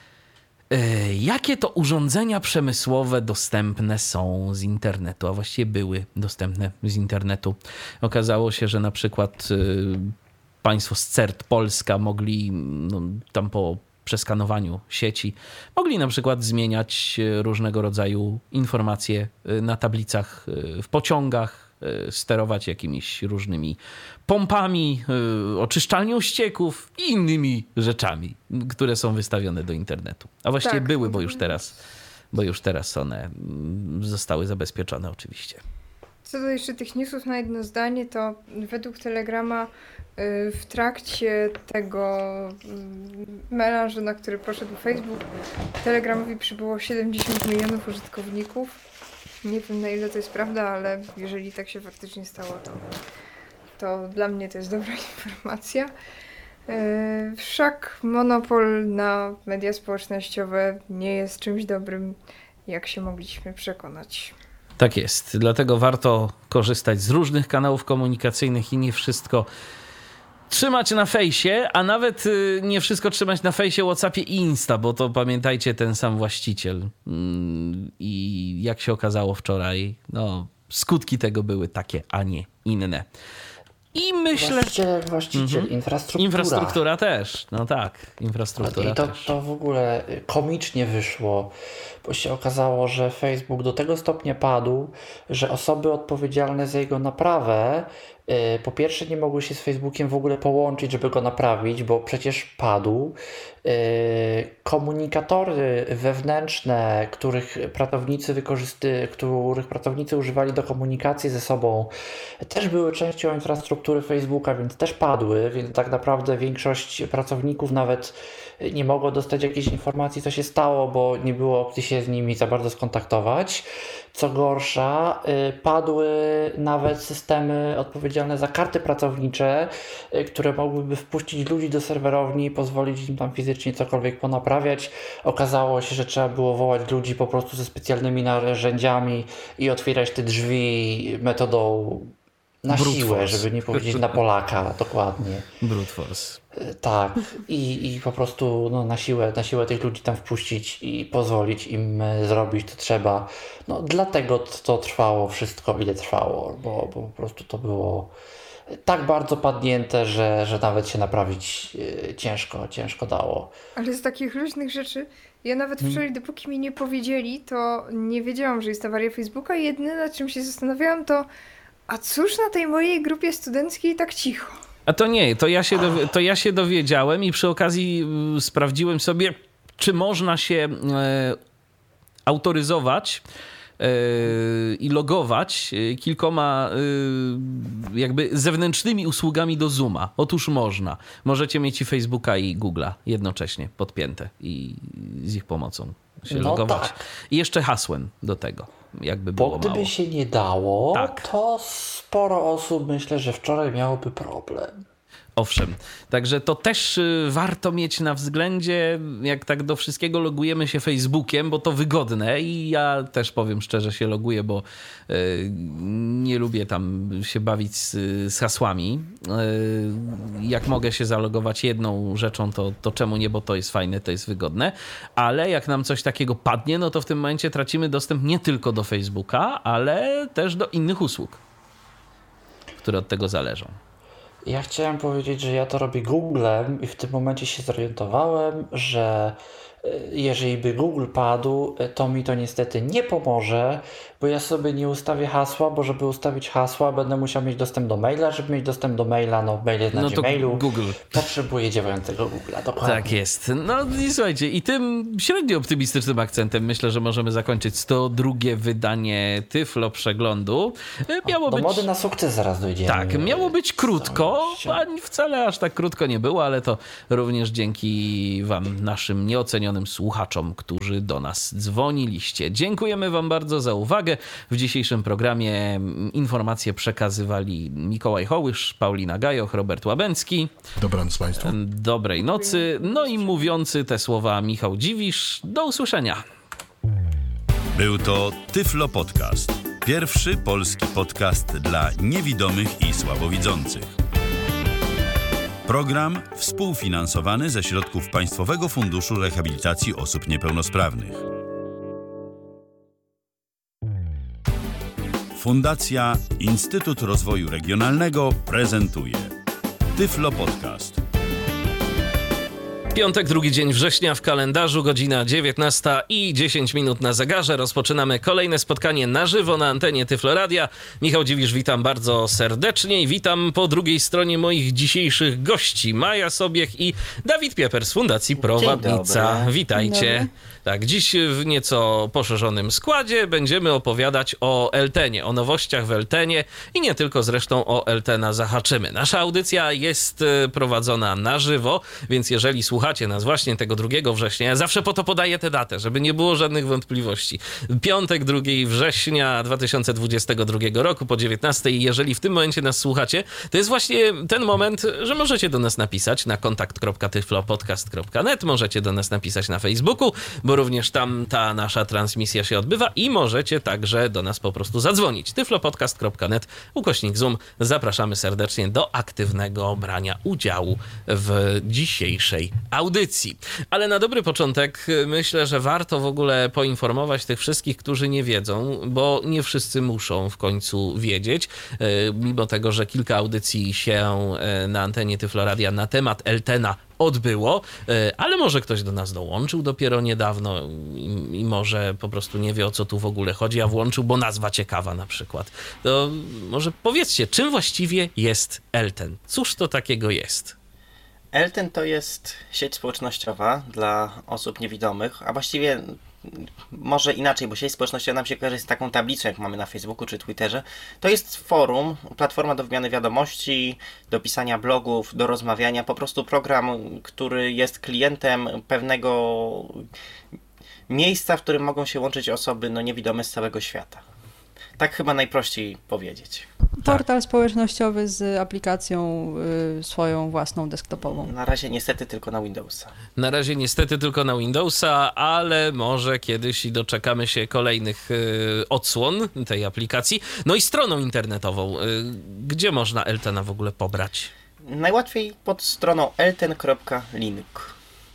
jakie to urządzenia przemysłowe dostępne są z internetu, a właściwie były dostępne z internetu. Okazało się, że na przykład państwo z C E R T Polska mogli no, tam po przeskanowaniu sieci, mogli na przykład zmieniać różnego rodzaju informacje na tablicach w pociągach, sterować jakimiś różnymi pompami, oczyszczalnią ścieków i innymi rzeczami, które są wystawione do internetu. A właściwie Tak. były, bo już teraz, bo już teraz one zostały zabezpieczone oczywiście. Co do jeszcze tych newsów na jedno zdanie, to według Telegrama y, w trakcie tego y, melanżu, na który poszedł Facebook, Telegramowi przybyło siedemdziesiąt milionów użytkowników. Nie wiem, na ile to jest prawda, ale jeżeli tak się faktycznie stało, to, to dla mnie to jest dobra informacja. Yy, wszak monopol na media społecznościowe nie jest czymś dobrym, jak się mogliśmy przekonać. Tak jest, dlatego warto korzystać z różnych kanałów komunikacyjnych i nie wszystko trzymać na fejsie, a nawet nie wszystko trzymać na fejsie, WhatsAppie i Insta, bo to pamiętajcie, ten sam właściciel. I jak się okazało wczoraj, no skutki tego były takie, a nie inne. I myślę... Właściciel jak właściciel, Mhm. infrastruktura. Infrastruktura też, no tak, infrastruktura I to, też. to w ogóle komicznie wyszło, bo się okazało, że Facebook do tego stopnia padł, że osoby odpowiedzialne za jego naprawę yy, po pierwsze nie mogły się z Facebookiem w ogóle połączyć, żeby go naprawić, bo przecież padł. Yy, komunikatory wewnętrzne, których pracownicy wykorzysty, których pracownicy używali do komunikacji ze sobą, też były częścią infrastruktury Facebooka, więc też padły, więc tak naprawdę większość pracowników nawet nie mogło dostać jakiejś informacji, co się stało, bo nie było opcji się z nimi za bardzo skontaktować. Co gorsza, padły nawet systemy odpowiedzialne za karty pracownicze, które mogłyby wpuścić ludzi do serwerowni i pozwolić im tam fizycznie cokolwiek ponaprawiać. Okazało się, że trzeba było wołać ludzi po prostu ze specjalnymi narzędziami i otwierać te drzwi metodą na Brute siłę, force. żeby nie powiedzieć na Polaka, dokładnie. Brute force. Tak, i, i po prostu no, na siłę, na siłę tych ludzi tam wpuścić i pozwolić im e, zrobić to trzeba. No dlatego to, to trwało wszystko, ile trwało, bo, bo po prostu to było tak bardzo padnięte, że, że nawet się naprawić e, ciężko, ciężko dało. Ale z takich luźnych rzeczy, ja nawet wczoraj, dopóki mi nie powiedzieli, to nie wiedziałam, że jest awaria Facebooka i jedyne, nad czym się zastanawiałam, to a cóż na tej mojej grupie studenckiej tak cicho? A to nie, to ja się, dowi- to ja się dowiedziałem i przy okazji y, sprawdziłem sobie, czy można się e, autoryzować e, i logować e, kilkoma e, jakby zewnętrznymi usługami do Zooma. Otóż można. Możecie mieć i Facebooka i Google'a jednocześnie podpięte i z ich pomocą się No logować. tak. I jeszcze hasłem do tego, jakby było Bo gdyby mało. się nie dało, Tak. to sporo osób myślę, że wczoraj miałoby problem. Owszem, także to też y, warto mieć na względzie, jak tak do wszystkiego logujemy się Facebookiem, bo to wygodne i ja też powiem szczerze się loguję, bo y, nie lubię tam się bawić z, z hasłami. Y, jak mogę się zalogować jedną rzeczą, to, to czemu nie, bo to jest fajne, to jest wygodne, ale jak nam coś takiego padnie, no to w tym momencie tracimy dostęp nie tylko do Facebooka, ale też do innych usług, które od tego zależą. Ja chciałem powiedzieć, że ja to robię Googlem i w tym momencie się zorientowałem, że jeżeli by Google padł, to mi to niestety nie pomoże, bo ja sobie nie ustawię hasła, bo żeby ustawić hasła, będę musiał mieć dostęp do maila. Żeby mieć dostęp do maila, no mail jest na No to Gmailu. Google. Potrzebuję działającego Google'a, dokładnie. Tak jest. No i słuchajcie, i tym średnio optymistycznym akcentem myślę, że możemy zakończyć sto drugie wydanie Tyflo Przeglądu. Miało Do być... mody na sukces zaraz dojdziemy. Tak, miało być krótko, a wcale aż tak krótko nie było, ale to również dzięki wam, naszym nieocenionym słuchaczom, którzy do nas dzwoniliście. Dziękujemy wam bardzo za uwagę. W dzisiejszym programie informacje przekazywali Mikołaj Hołysz, Paulina Gajoch, Robert Łabęcki. Dobranoc Państwu. Dobrej nocy. No i mówiący te słowa Michał Dziwisz. Do usłyszenia. Był to Tyflo Podcast. Pierwszy polski podcast dla niewidomych i słabowidzących. Program współfinansowany ze środków Państwowego Funduszu Rehabilitacji Osób Niepełnosprawnych. Fundacja Instytut Rozwoju Regionalnego prezentuje Tyflo Podcast. Piątek, drugi dzień września w kalendarzu, godzina dziewiętnasta i dziesięć minut na zegarze. Rozpoczynamy kolejne spotkanie na żywo na antenie Tyflo Radia. Michał Dziwisz, witam bardzo serdecznie i witam po drugiej stronie moich dzisiejszych gości. Maja Sobiech i Dawid Pieper z Fundacji Prowadnica. Witajcie. Tak, dziś w nieco poszerzonym składzie będziemy opowiadać o Eltenie, o nowościach w Eltenie i nie tylko, zresztą o Eltena zahaczymy. Nasza audycja jest prowadzona na żywo, więc jeżeli słuchacie nas właśnie tego drugiego września, ja zawsze po to podaję tę datę, żeby nie było żadnych wątpliwości. Piątek, drugiego września dwa tysiące dwudziestego drugiego roku po dziewiętnastej i jeżeli w tym momencie nas słuchacie, to jest właśnie ten moment, że możecie do nas napisać na kontakt kropka tyflopodcast kropka net, możecie do nas napisać na Facebooku, bo również tam ta nasza transmisja się odbywa i możecie także do nas po prostu zadzwonić. tyflopodcast kropka net, ukośnik Zoom. Zapraszamy serdecznie do aktywnego brania udziału w dzisiejszej audycji. Ale na dobry początek myślę, że warto w ogóle poinformować tych wszystkich, którzy nie wiedzą, bo nie wszyscy muszą w końcu wiedzieć, mimo tego, że kilka audycji się na antenie Tyflo Radia na temat Eltena odbyło, ale może ktoś do nas dołączył dopiero niedawno i, i może po prostu nie wie, o co tu w ogóle chodzi, a włączył, bo nazwa ciekawa na przykład. To może powiedzcie, czym właściwie jest Elten? Cóż to takiego jest? Elten to jest sieć społecznościowa dla osób niewidomych, a właściwie może inaczej, bo sieć społecznościowa nam się kojarzy z taką tablicą, jak mamy na Facebooku czy Twitterze. To jest forum, platforma do wymiany wiadomości, do pisania blogów, do rozmawiania, po prostu program, który jest klientem pewnego miejsca, w którym mogą się łączyć osoby no, niewidome z całego świata. Tak chyba najprościej powiedzieć. Portal społecznościowy z aplikacją y, swoją własną desktopową. Na razie niestety tylko na Windowsa. Na razie niestety tylko na Windowsa, ale może kiedyś i doczekamy się kolejnych y, odsłon tej aplikacji. No i stroną internetową. Y, gdzie można Eltena w ogóle pobrać? Najłatwiej pod stroną elten kropka link.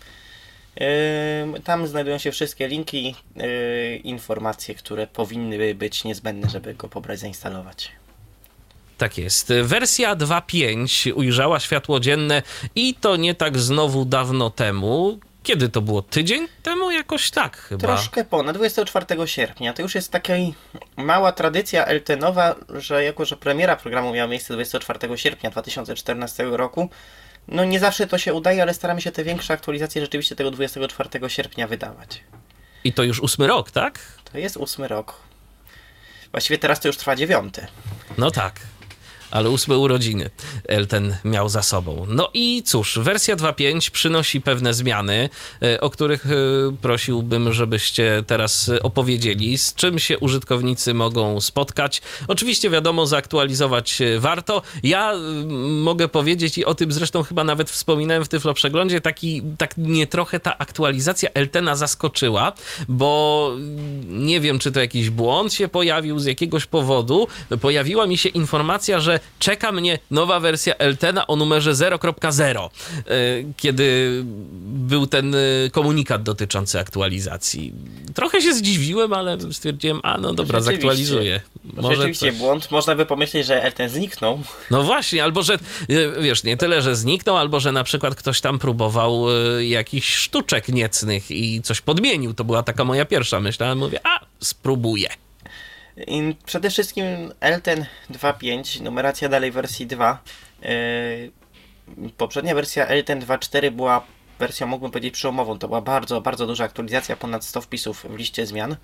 Yy, tam znajdują się wszystkie linki, yy, informacje, które powinny być niezbędne, żeby go pobrać, zainstalować. Tak jest. Wersja dwa pięć ujrzała światło dzienne i to nie tak znowu dawno temu. Kiedy to było? Tydzień temu? Jakoś tak chyba. Troszkę ponad, dwudziestego czwartego sierpnia. To już jest taka mała tradycja eltenowa, że jako, że premiera programu miała miejsce dwudziestego czwartego sierpnia dwa tysiące czternastego roku, no nie zawsze to się udaje, ale staramy się te większe aktualizacje rzeczywiście tego dwudziestego czwartego sierpnia wydawać. I to już ósmy rok, tak? To jest ósmy rok. Właściwie teraz to już trwa dziewiąty. No tak. Ale ósme urodziny Elten miał za sobą. No i cóż, wersja dwa pięć przynosi pewne zmiany, o których prosiłbym, żebyście teraz opowiedzieli, z czym się użytkownicy mogą spotkać. Oczywiście wiadomo, zaktualizować warto. Ja mogę powiedzieć i o tym zresztą chyba nawet wspominałem w Tyflo Przeglądzie, taki, tak mnie trochę ta aktualizacja Eltena zaskoczyła, bo nie wiem, czy to jakiś błąd się pojawił z jakiegoś powodu. Pojawiła mi się informacja, że czeka mnie nowa wersja Eltena o numerze zero kropka zero, kiedy był ten komunikat dotyczący aktualizacji. Trochę się zdziwiłem, ale stwierdziłem, a no dobra, zaktualizuję. Może rzeczywiście coś... błąd. Można by pomyśleć, że Elten zniknął. No właśnie, albo że, wiesz, nie tyle, że zniknął, albo że na przykład ktoś tam próbował jakichś sztuczek niecnych i coś podmienił. To była taka moja pierwsza myśl, ale mówię, a spróbuję. I przede wszystkim Elten dwa pięć, numeracja dalej wersji dwa. Yy, poprzednia wersja Elten dwa cztery była wersją, mógłbym powiedzieć, przełomową. To była bardzo, bardzo duża aktualizacja, ponad sto wpisów w liście zmian.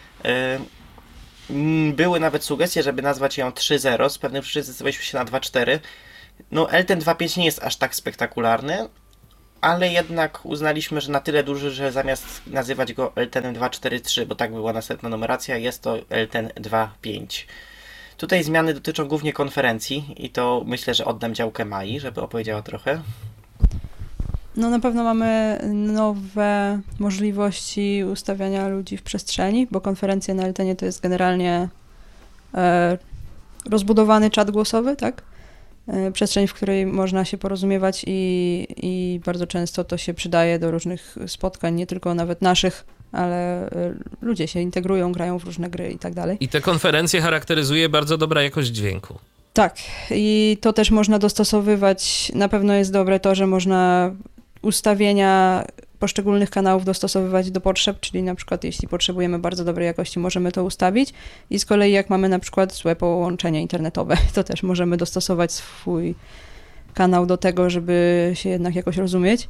Yy, były nawet sugestie, żeby nazwać ją trzy zero, z pewnych przyczyn zdecydowaliśmy się na dwa cztery. No, Elten dwa pięć nie jest aż tak spektakularny, ale jednak uznaliśmy, że na tyle duży, że zamiast nazywać go Eltenem dwa cztery trzy, bo tak była następna numeracja, jest to Elten dwa pięć. Tutaj zmiany dotyczą głównie konferencji i to myślę, że oddam działkę Mai, żeby opowiedziała trochę. No na pewno mamy nowe możliwości ustawiania ludzi w przestrzeni, bo konferencja na Eltenie to jest generalnie e, rozbudowany czat głosowy, tak? Przestrzeń, w której można się porozumiewać i, i bardzo często to się przydaje do różnych spotkań, nie tylko nawet naszych, ale ludzie się integrują, grają w różne gry i tak dalej. I te konferencje charakteryzuje bardzo dobra jakość dźwięku. Tak, i to też można dostosowywać. Na pewno jest dobre to, że można ustawienia poszczególnych kanałów dostosowywać do potrzeb, czyli na przykład jeśli potrzebujemy bardzo dobrej jakości, możemy to ustawić i z kolei jak mamy na przykład złe połączenie internetowe, to też możemy dostosować swój kanał do tego, żeby się jednak jakoś rozumieć.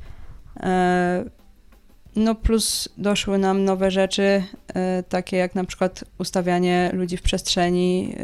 No plus doszły nam nowe rzeczy, takie jak na przykład ustawianie ludzi w przestrzeni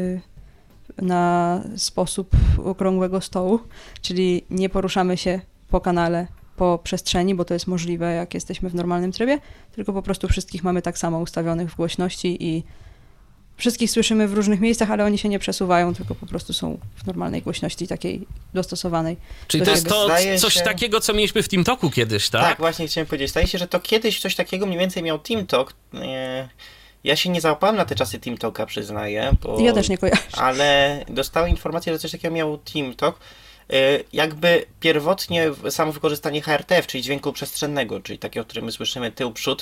na sposób okrągłego stołu, czyli nie poruszamy się po kanale, po przestrzeni, bo to jest możliwe, jak jesteśmy w normalnym trybie, tylko po prostu wszystkich mamy tak samo ustawionych w głośności i wszystkich słyszymy w różnych miejscach, ale oni się nie przesuwają, tylko po prostu są w normalnej głośności takiej dostosowanej. Czyli to jest to coś się... takiego, co mieliśmy w TeamTalku kiedyś, tak? Tak, właśnie chciałem powiedzieć. Zdaje się, że to kiedyś coś takiego mniej więcej miał TeamTalk. Ja się nie załapałem na te czasy TeamTalka, przyznaję. Bo... Ja też nie kojarzę. Ale dostałem informację, że coś takiego miał TeamTalk. Jakby pierwotnie samo wykorzystanie H R T F, czyli dźwięku przestrzennego, czyli takiego, który my słyszymy tył, przód,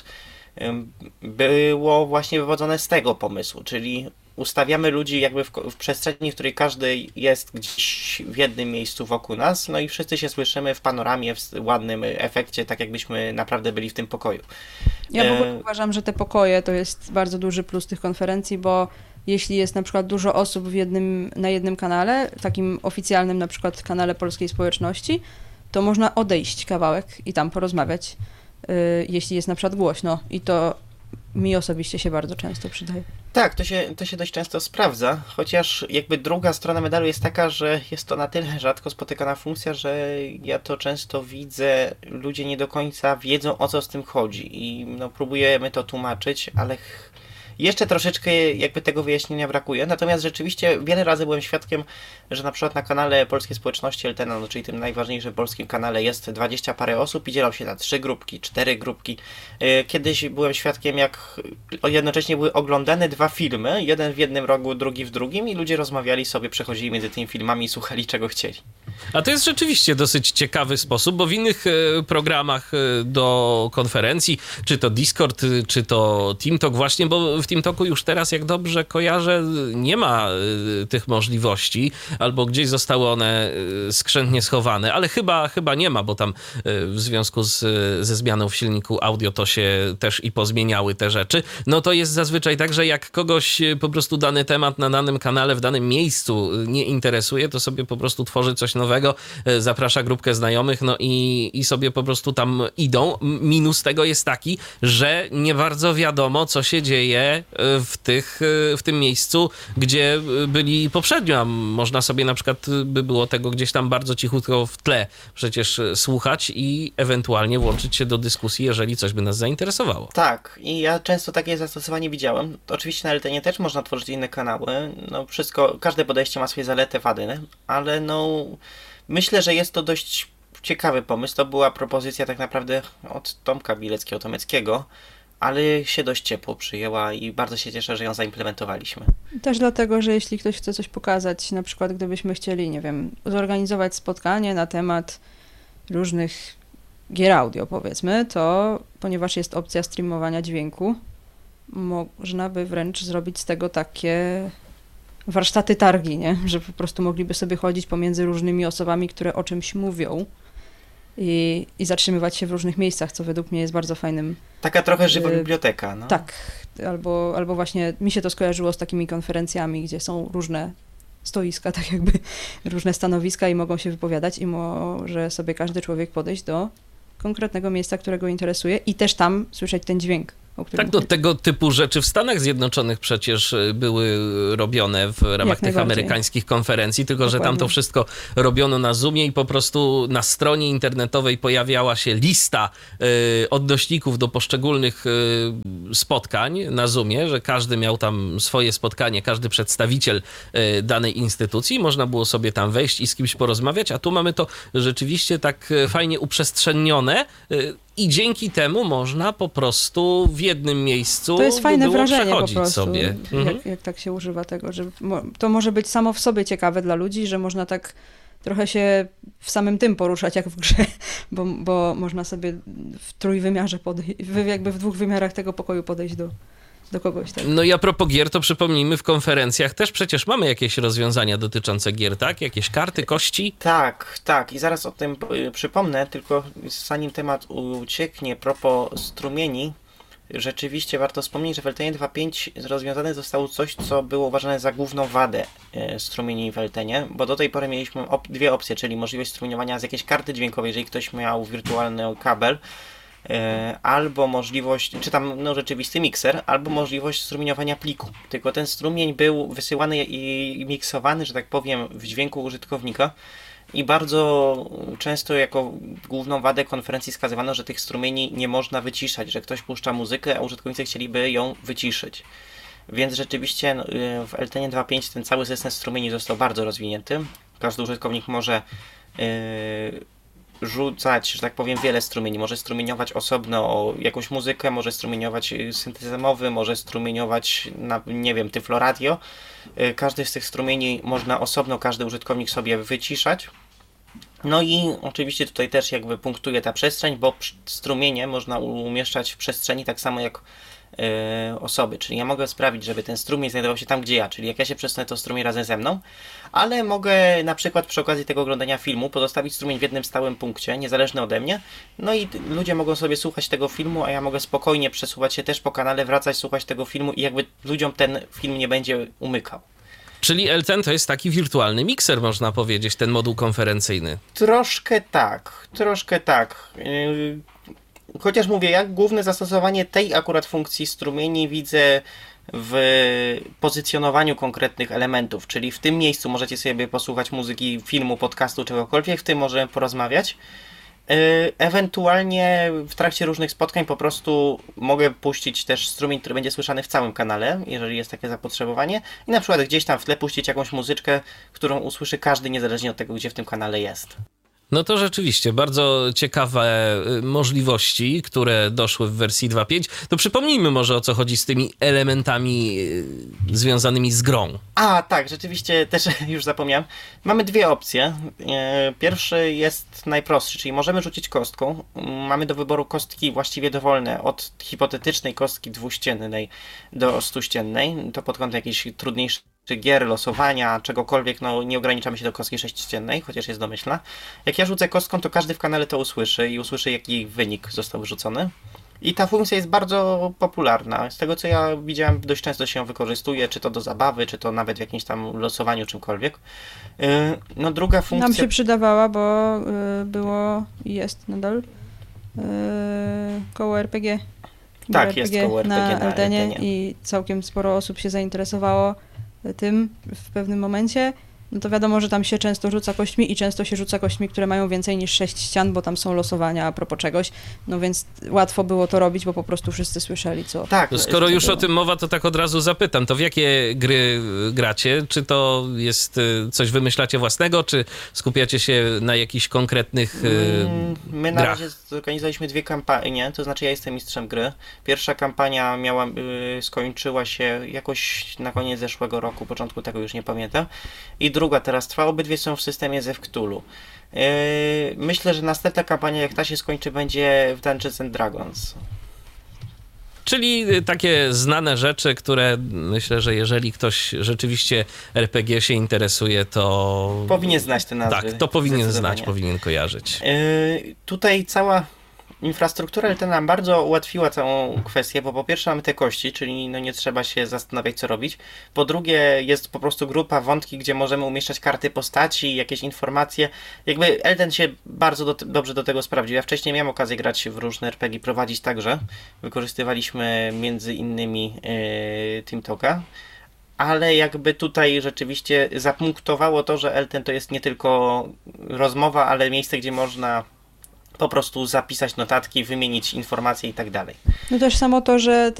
było właśnie wywodzone z tego pomysłu, czyli ustawiamy ludzi jakby w, w przestrzeni, w której każdy jest gdzieś w jednym miejscu wokół nas, no i wszyscy się słyszymy w panoramie, w ładnym efekcie, tak jakbyśmy naprawdę byli w tym pokoju. Ja w ogóle e... uważam, że te pokoje to jest bardzo duży plus tych konferencji, bo jeśli jest na przykład dużo osób w jednym, na jednym kanale, takim oficjalnym na przykład kanale Polskiej Społeczności, to można odejść kawałek i tam porozmawiać, yy, jeśli jest na przykład głośno i to mi osobiście się bardzo często przydaje. Tak, to się, to się dość często sprawdza, chociaż jakby druga strona medalu jest taka, że jest to na tyle rzadko spotykana funkcja, że ja to często widzę, ludzie nie do końca wiedzą, o co z tym chodzi i no, próbujemy to tłumaczyć, ale jeszcze troszeczkę jakby tego wyjaśnienia brakuje, natomiast rzeczywiście wiele razy byłem świadkiem, że na przykład na kanale Polskiej Społeczności Eltena, no, czyli tym najważniejszym polskim kanale, jest dwadzieścia parę osób i dzielą się na trzy grupki, cztery grupki. Kiedyś byłem świadkiem, jak jednocześnie były oglądane dwa filmy, jeden w jednym rogu, drugi w drugim i ludzie rozmawiali sobie, przechodzili między tymi filmami i słuchali czego chcieli. A to jest rzeczywiście dosyć ciekawy sposób, bo w innych programach do konferencji, czy to Discord, czy to TeamTalk właśnie, bo w TeamTalku już teraz, jak dobrze kojarzę, nie ma y, tych możliwości, albo gdzieś zostały one y, skrzętnie schowane, ale chyba, chyba nie ma, bo tam y, w związku z, ze zmianą w silniku audio to się też i pozmieniały te rzeczy. No to jest zazwyczaj tak, że jak kogoś po prostu dany temat na danym kanale, w danym miejscu nie interesuje, to sobie po prostu tworzy coś nowego, y, zaprasza grupkę znajomych, no i, i sobie po prostu tam idą. Minus tego jest taki, że nie bardzo wiadomo, co się dzieje w, tych, w tym miejscu, gdzie byli poprzednio, a można sobie na przykład by było tego gdzieś tam bardzo cichutko w tle przecież słuchać i ewentualnie włączyć się do dyskusji, jeżeli coś by nas zainteresowało. Tak, i ja często takie zastosowanie widziałem. Oczywiście na Eltenie też można tworzyć inne kanały, no wszystko, każde podejście ma swoje zalety, wady, ale no myślę, że jest to dość ciekawy pomysł. To była propozycja tak naprawdę od Tomka Bileckiego-Tomeckiego, ale się dość ciepło przyjęła i bardzo się cieszę, że ją zaimplementowaliśmy. Też dlatego, że jeśli ktoś chce coś pokazać, na przykład gdybyśmy chcieli, nie wiem, zorganizować spotkanie na temat różnych gier audio, powiedzmy, to ponieważ jest opcja streamowania dźwięku, można by wręcz zrobić z tego takie warsztaty targi, nie? Że po prostu mogliby sobie chodzić pomiędzy różnymi osobami, które o czymś mówią i, i zatrzymywać się w różnych miejscach, co według mnie jest bardzo fajnym. Taka trochę żywa y- biblioteka. No. Tak, albo, albo właśnie mi się to skojarzyło z takimi konferencjami, gdzie są różne stoiska, tak jakby różne stanowiska i mogą się wypowiadać i może sobie każdy człowiek podejść do konkretnego miejsca, którego interesuje i też tam słyszeć ten dźwięk. Tak, do tego typu rzeczy w Stanach Zjednoczonych przecież były robione w ramach tych amerykańskich konferencji, tylko Dokładnie. że tam to wszystko robiono na Zoomie i po prostu na stronie internetowej pojawiała się lista y, odnośników do poszczególnych y, spotkań na Zoomie, że każdy miał tam swoje spotkanie, każdy przedstawiciel y, danej instytucji, można było sobie tam wejść i z kimś porozmawiać, a tu mamy to rzeczywiście tak fajnie uprzestrzenione, y, i dzięki temu można po prostu w jednym miejscu to jest fajne wrażenie po przechodzić prostu, sobie. jak, Mhm. jak tak się używa tego, że mo- to może być samo w sobie ciekawe dla ludzi, że można tak trochę się w samym tym poruszać jak w grze, bo, bo można sobie w trójwymiarze podejść, jakby w dwóch wymiarach tego pokoju podejść do, do kogoś. Tak. No i a propos gier, to przypomnijmy, w konferencjach też przecież mamy jakieś rozwiązania dotyczące gier, tak? Jakieś karty, kości? Tak, tak. I zaraz o tym y, przypomnę, tylko zanim temat ucieknie, propos strumieni, rzeczywiście warto wspomnieć, że w Eltenie dwa pięć rozwiązane zostało coś, co było uważane za główną wadę y, strumieni w Eltenie, bo do tej pory mieliśmy op- dwie opcje, czyli możliwość strumieniowania z jakiejś karty dźwiękowej, jeżeli ktoś miał wirtualny kabel, albo możliwość, czy tam no, rzeczywisty mikser, albo możliwość strumieniowania pliku. Tylko ten strumień był wysyłany i miksowany, że tak powiem, w dźwięku użytkownika i bardzo często jako główną wadę konferencji wskazywano, że tych strumieni nie można wyciszać, że ktoś puszcza muzykę, a użytkownicy chcieliby ją wyciszyć. Więc rzeczywiście w Eltenie dwa pięć ten cały system strumieni został bardzo rozwinięty. Każdy użytkownik może yy, rzucać, że tak powiem, wiele strumieni. Może strumieniować osobno jakąś muzykę, może strumieniować syntezę mowy, może strumieniować, na, nie wiem, tyfloradio. Każdy z tych strumieni można osobno, każdy użytkownik sobie wyciszać. No i oczywiście tutaj też jakby punktuje ta przestrzeń, bo strumienie można umieszczać w przestrzeni tak samo jak Yy, osoby, czyli ja mogę sprawić, żeby ten strumień znajdował się tam, gdzie ja, czyli jak ja się przesunę, to strumień razem ze mną, ale mogę na przykład przy okazji tego oglądania filmu pozostawić strumień w jednym stałym punkcie, niezależny ode mnie, no i ludzie mogą sobie słuchać tego filmu, a ja mogę spokojnie przesuwać się też po kanale, wracać, słuchać tego filmu i jakby ludziom ten film nie będzie umykał. Czyli L T E N to jest taki wirtualny mikser, można powiedzieć, ten moduł konferencyjny. Troszkę tak, troszkę tak. Yy... Chociaż mówię, jak główne zastosowanie tej akurat funkcji strumieni widzę w pozycjonowaniu konkretnych elementów, czyli w tym miejscu możecie sobie posłuchać muzyki, filmu, podcastu, czegokolwiek, w tym możemy porozmawiać. Ewentualnie w trakcie różnych spotkań po prostu mogę puścić też strumień, który będzie słyszany w całym kanale, jeżeli jest takie zapotrzebowanie, i na przykład gdzieś tam w tle puścić jakąś muzyczkę, którą usłyszy każdy niezależnie od tego, gdzie w tym kanale jest. No to rzeczywiście bardzo ciekawe możliwości, które doszły w wersji dwa pięć. To przypomnijmy może, o co chodzi z tymi elementami związanymi z grą. A, tak, rzeczywiście też już zapomniałem. Mamy dwie opcje. Pierwszy jest najprostszy, czyli możemy rzucić kostką. Mamy do wyboru kostki właściwie dowolne, od hipotetycznej kostki dwuściennej do stuściennej. To pod kątem jakiejś trudniejszej czy gier, losowania, czegokolwiek, no nie ograniczamy się do kostki sześciościennej, chociaż jest domyślna. Jak ja rzucę kostką, to każdy w kanale to usłyszy i usłyszy, jaki wynik został wyrzucony. I ta funkcja jest bardzo popularna. Z tego, co ja widziałem, dość często się ją wykorzystuje, czy to do zabawy, czy to nawet w jakimś tam losowaniu, czymkolwiek. No druga funkcja... Nam się przydawała, bo było i jest nadal koło R P G. Tak, R P G jest koło R P G na, na L T E N ie L T E N ie. i całkiem sporo osób się zainteresowało tym w pewnym momencie no to wiadomo, że tam się często rzuca kośćmi i często się rzuca kośćmi, które mają więcej niż sześć ścian, bo tam są losowania a propos czegoś, no więc łatwo było to robić, bo po prostu wszyscy słyszeli, co... Tak, To skoro jest- już o tym mowa, to tak od razu zapytam, to w jakie gry gracie? Czy to jest y, coś wymyślacie własnego, czy skupiacie się na jakichś konkretnych y, Mm, My na grach? razie zorganizowaliśmy dwie kampanie, to znaczy ja jestem mistrzem gry. Pierwsza kampania miała, y, skończyła się jakoś na koniec zeszłego roku, początku tego już nie pamiętam. I druga teraz trwa, obydwie są w systemie Zew Cthulhu. Yy, myślę, że następna kampania, jak ta się skończy, będzie w Dungeons and Dragons. Czyli y, takie znane rzeczy, które myślę, że jeżeli ktoś rzeczywiście er pe gie się interesuje, to... Powinien znać te nazwy. Tak, to powinien znać, zdecydowanie. powinien kojarzyć. Yy, tutaj cała infrastruktura L T nam bardzo ułatwiła całą kwestię, bo po pierwsze mamy te kości, czyli no nie trzeba się zastanawiać, co robić. Po drugie jest po prostu grupa, wątki, gdzie możemy umieszczać karty postaci, jakieś informacje. Jakby Elden się bardzo do, dobrze do tego sprawdził. Ja wcześniej miałem okazję grać w różne er pe gie, prowadzić także. Wykorzystywaliśmy między innymi yy, Team Talka. Ale jakby tutaj rzeczywiście zapunktowało to, że Elden to jest nie tylko rozmowa, ale miejsce, gdzie można po prostu zapisać notatki, wymienić informacje i tak dalej. No też samo to, że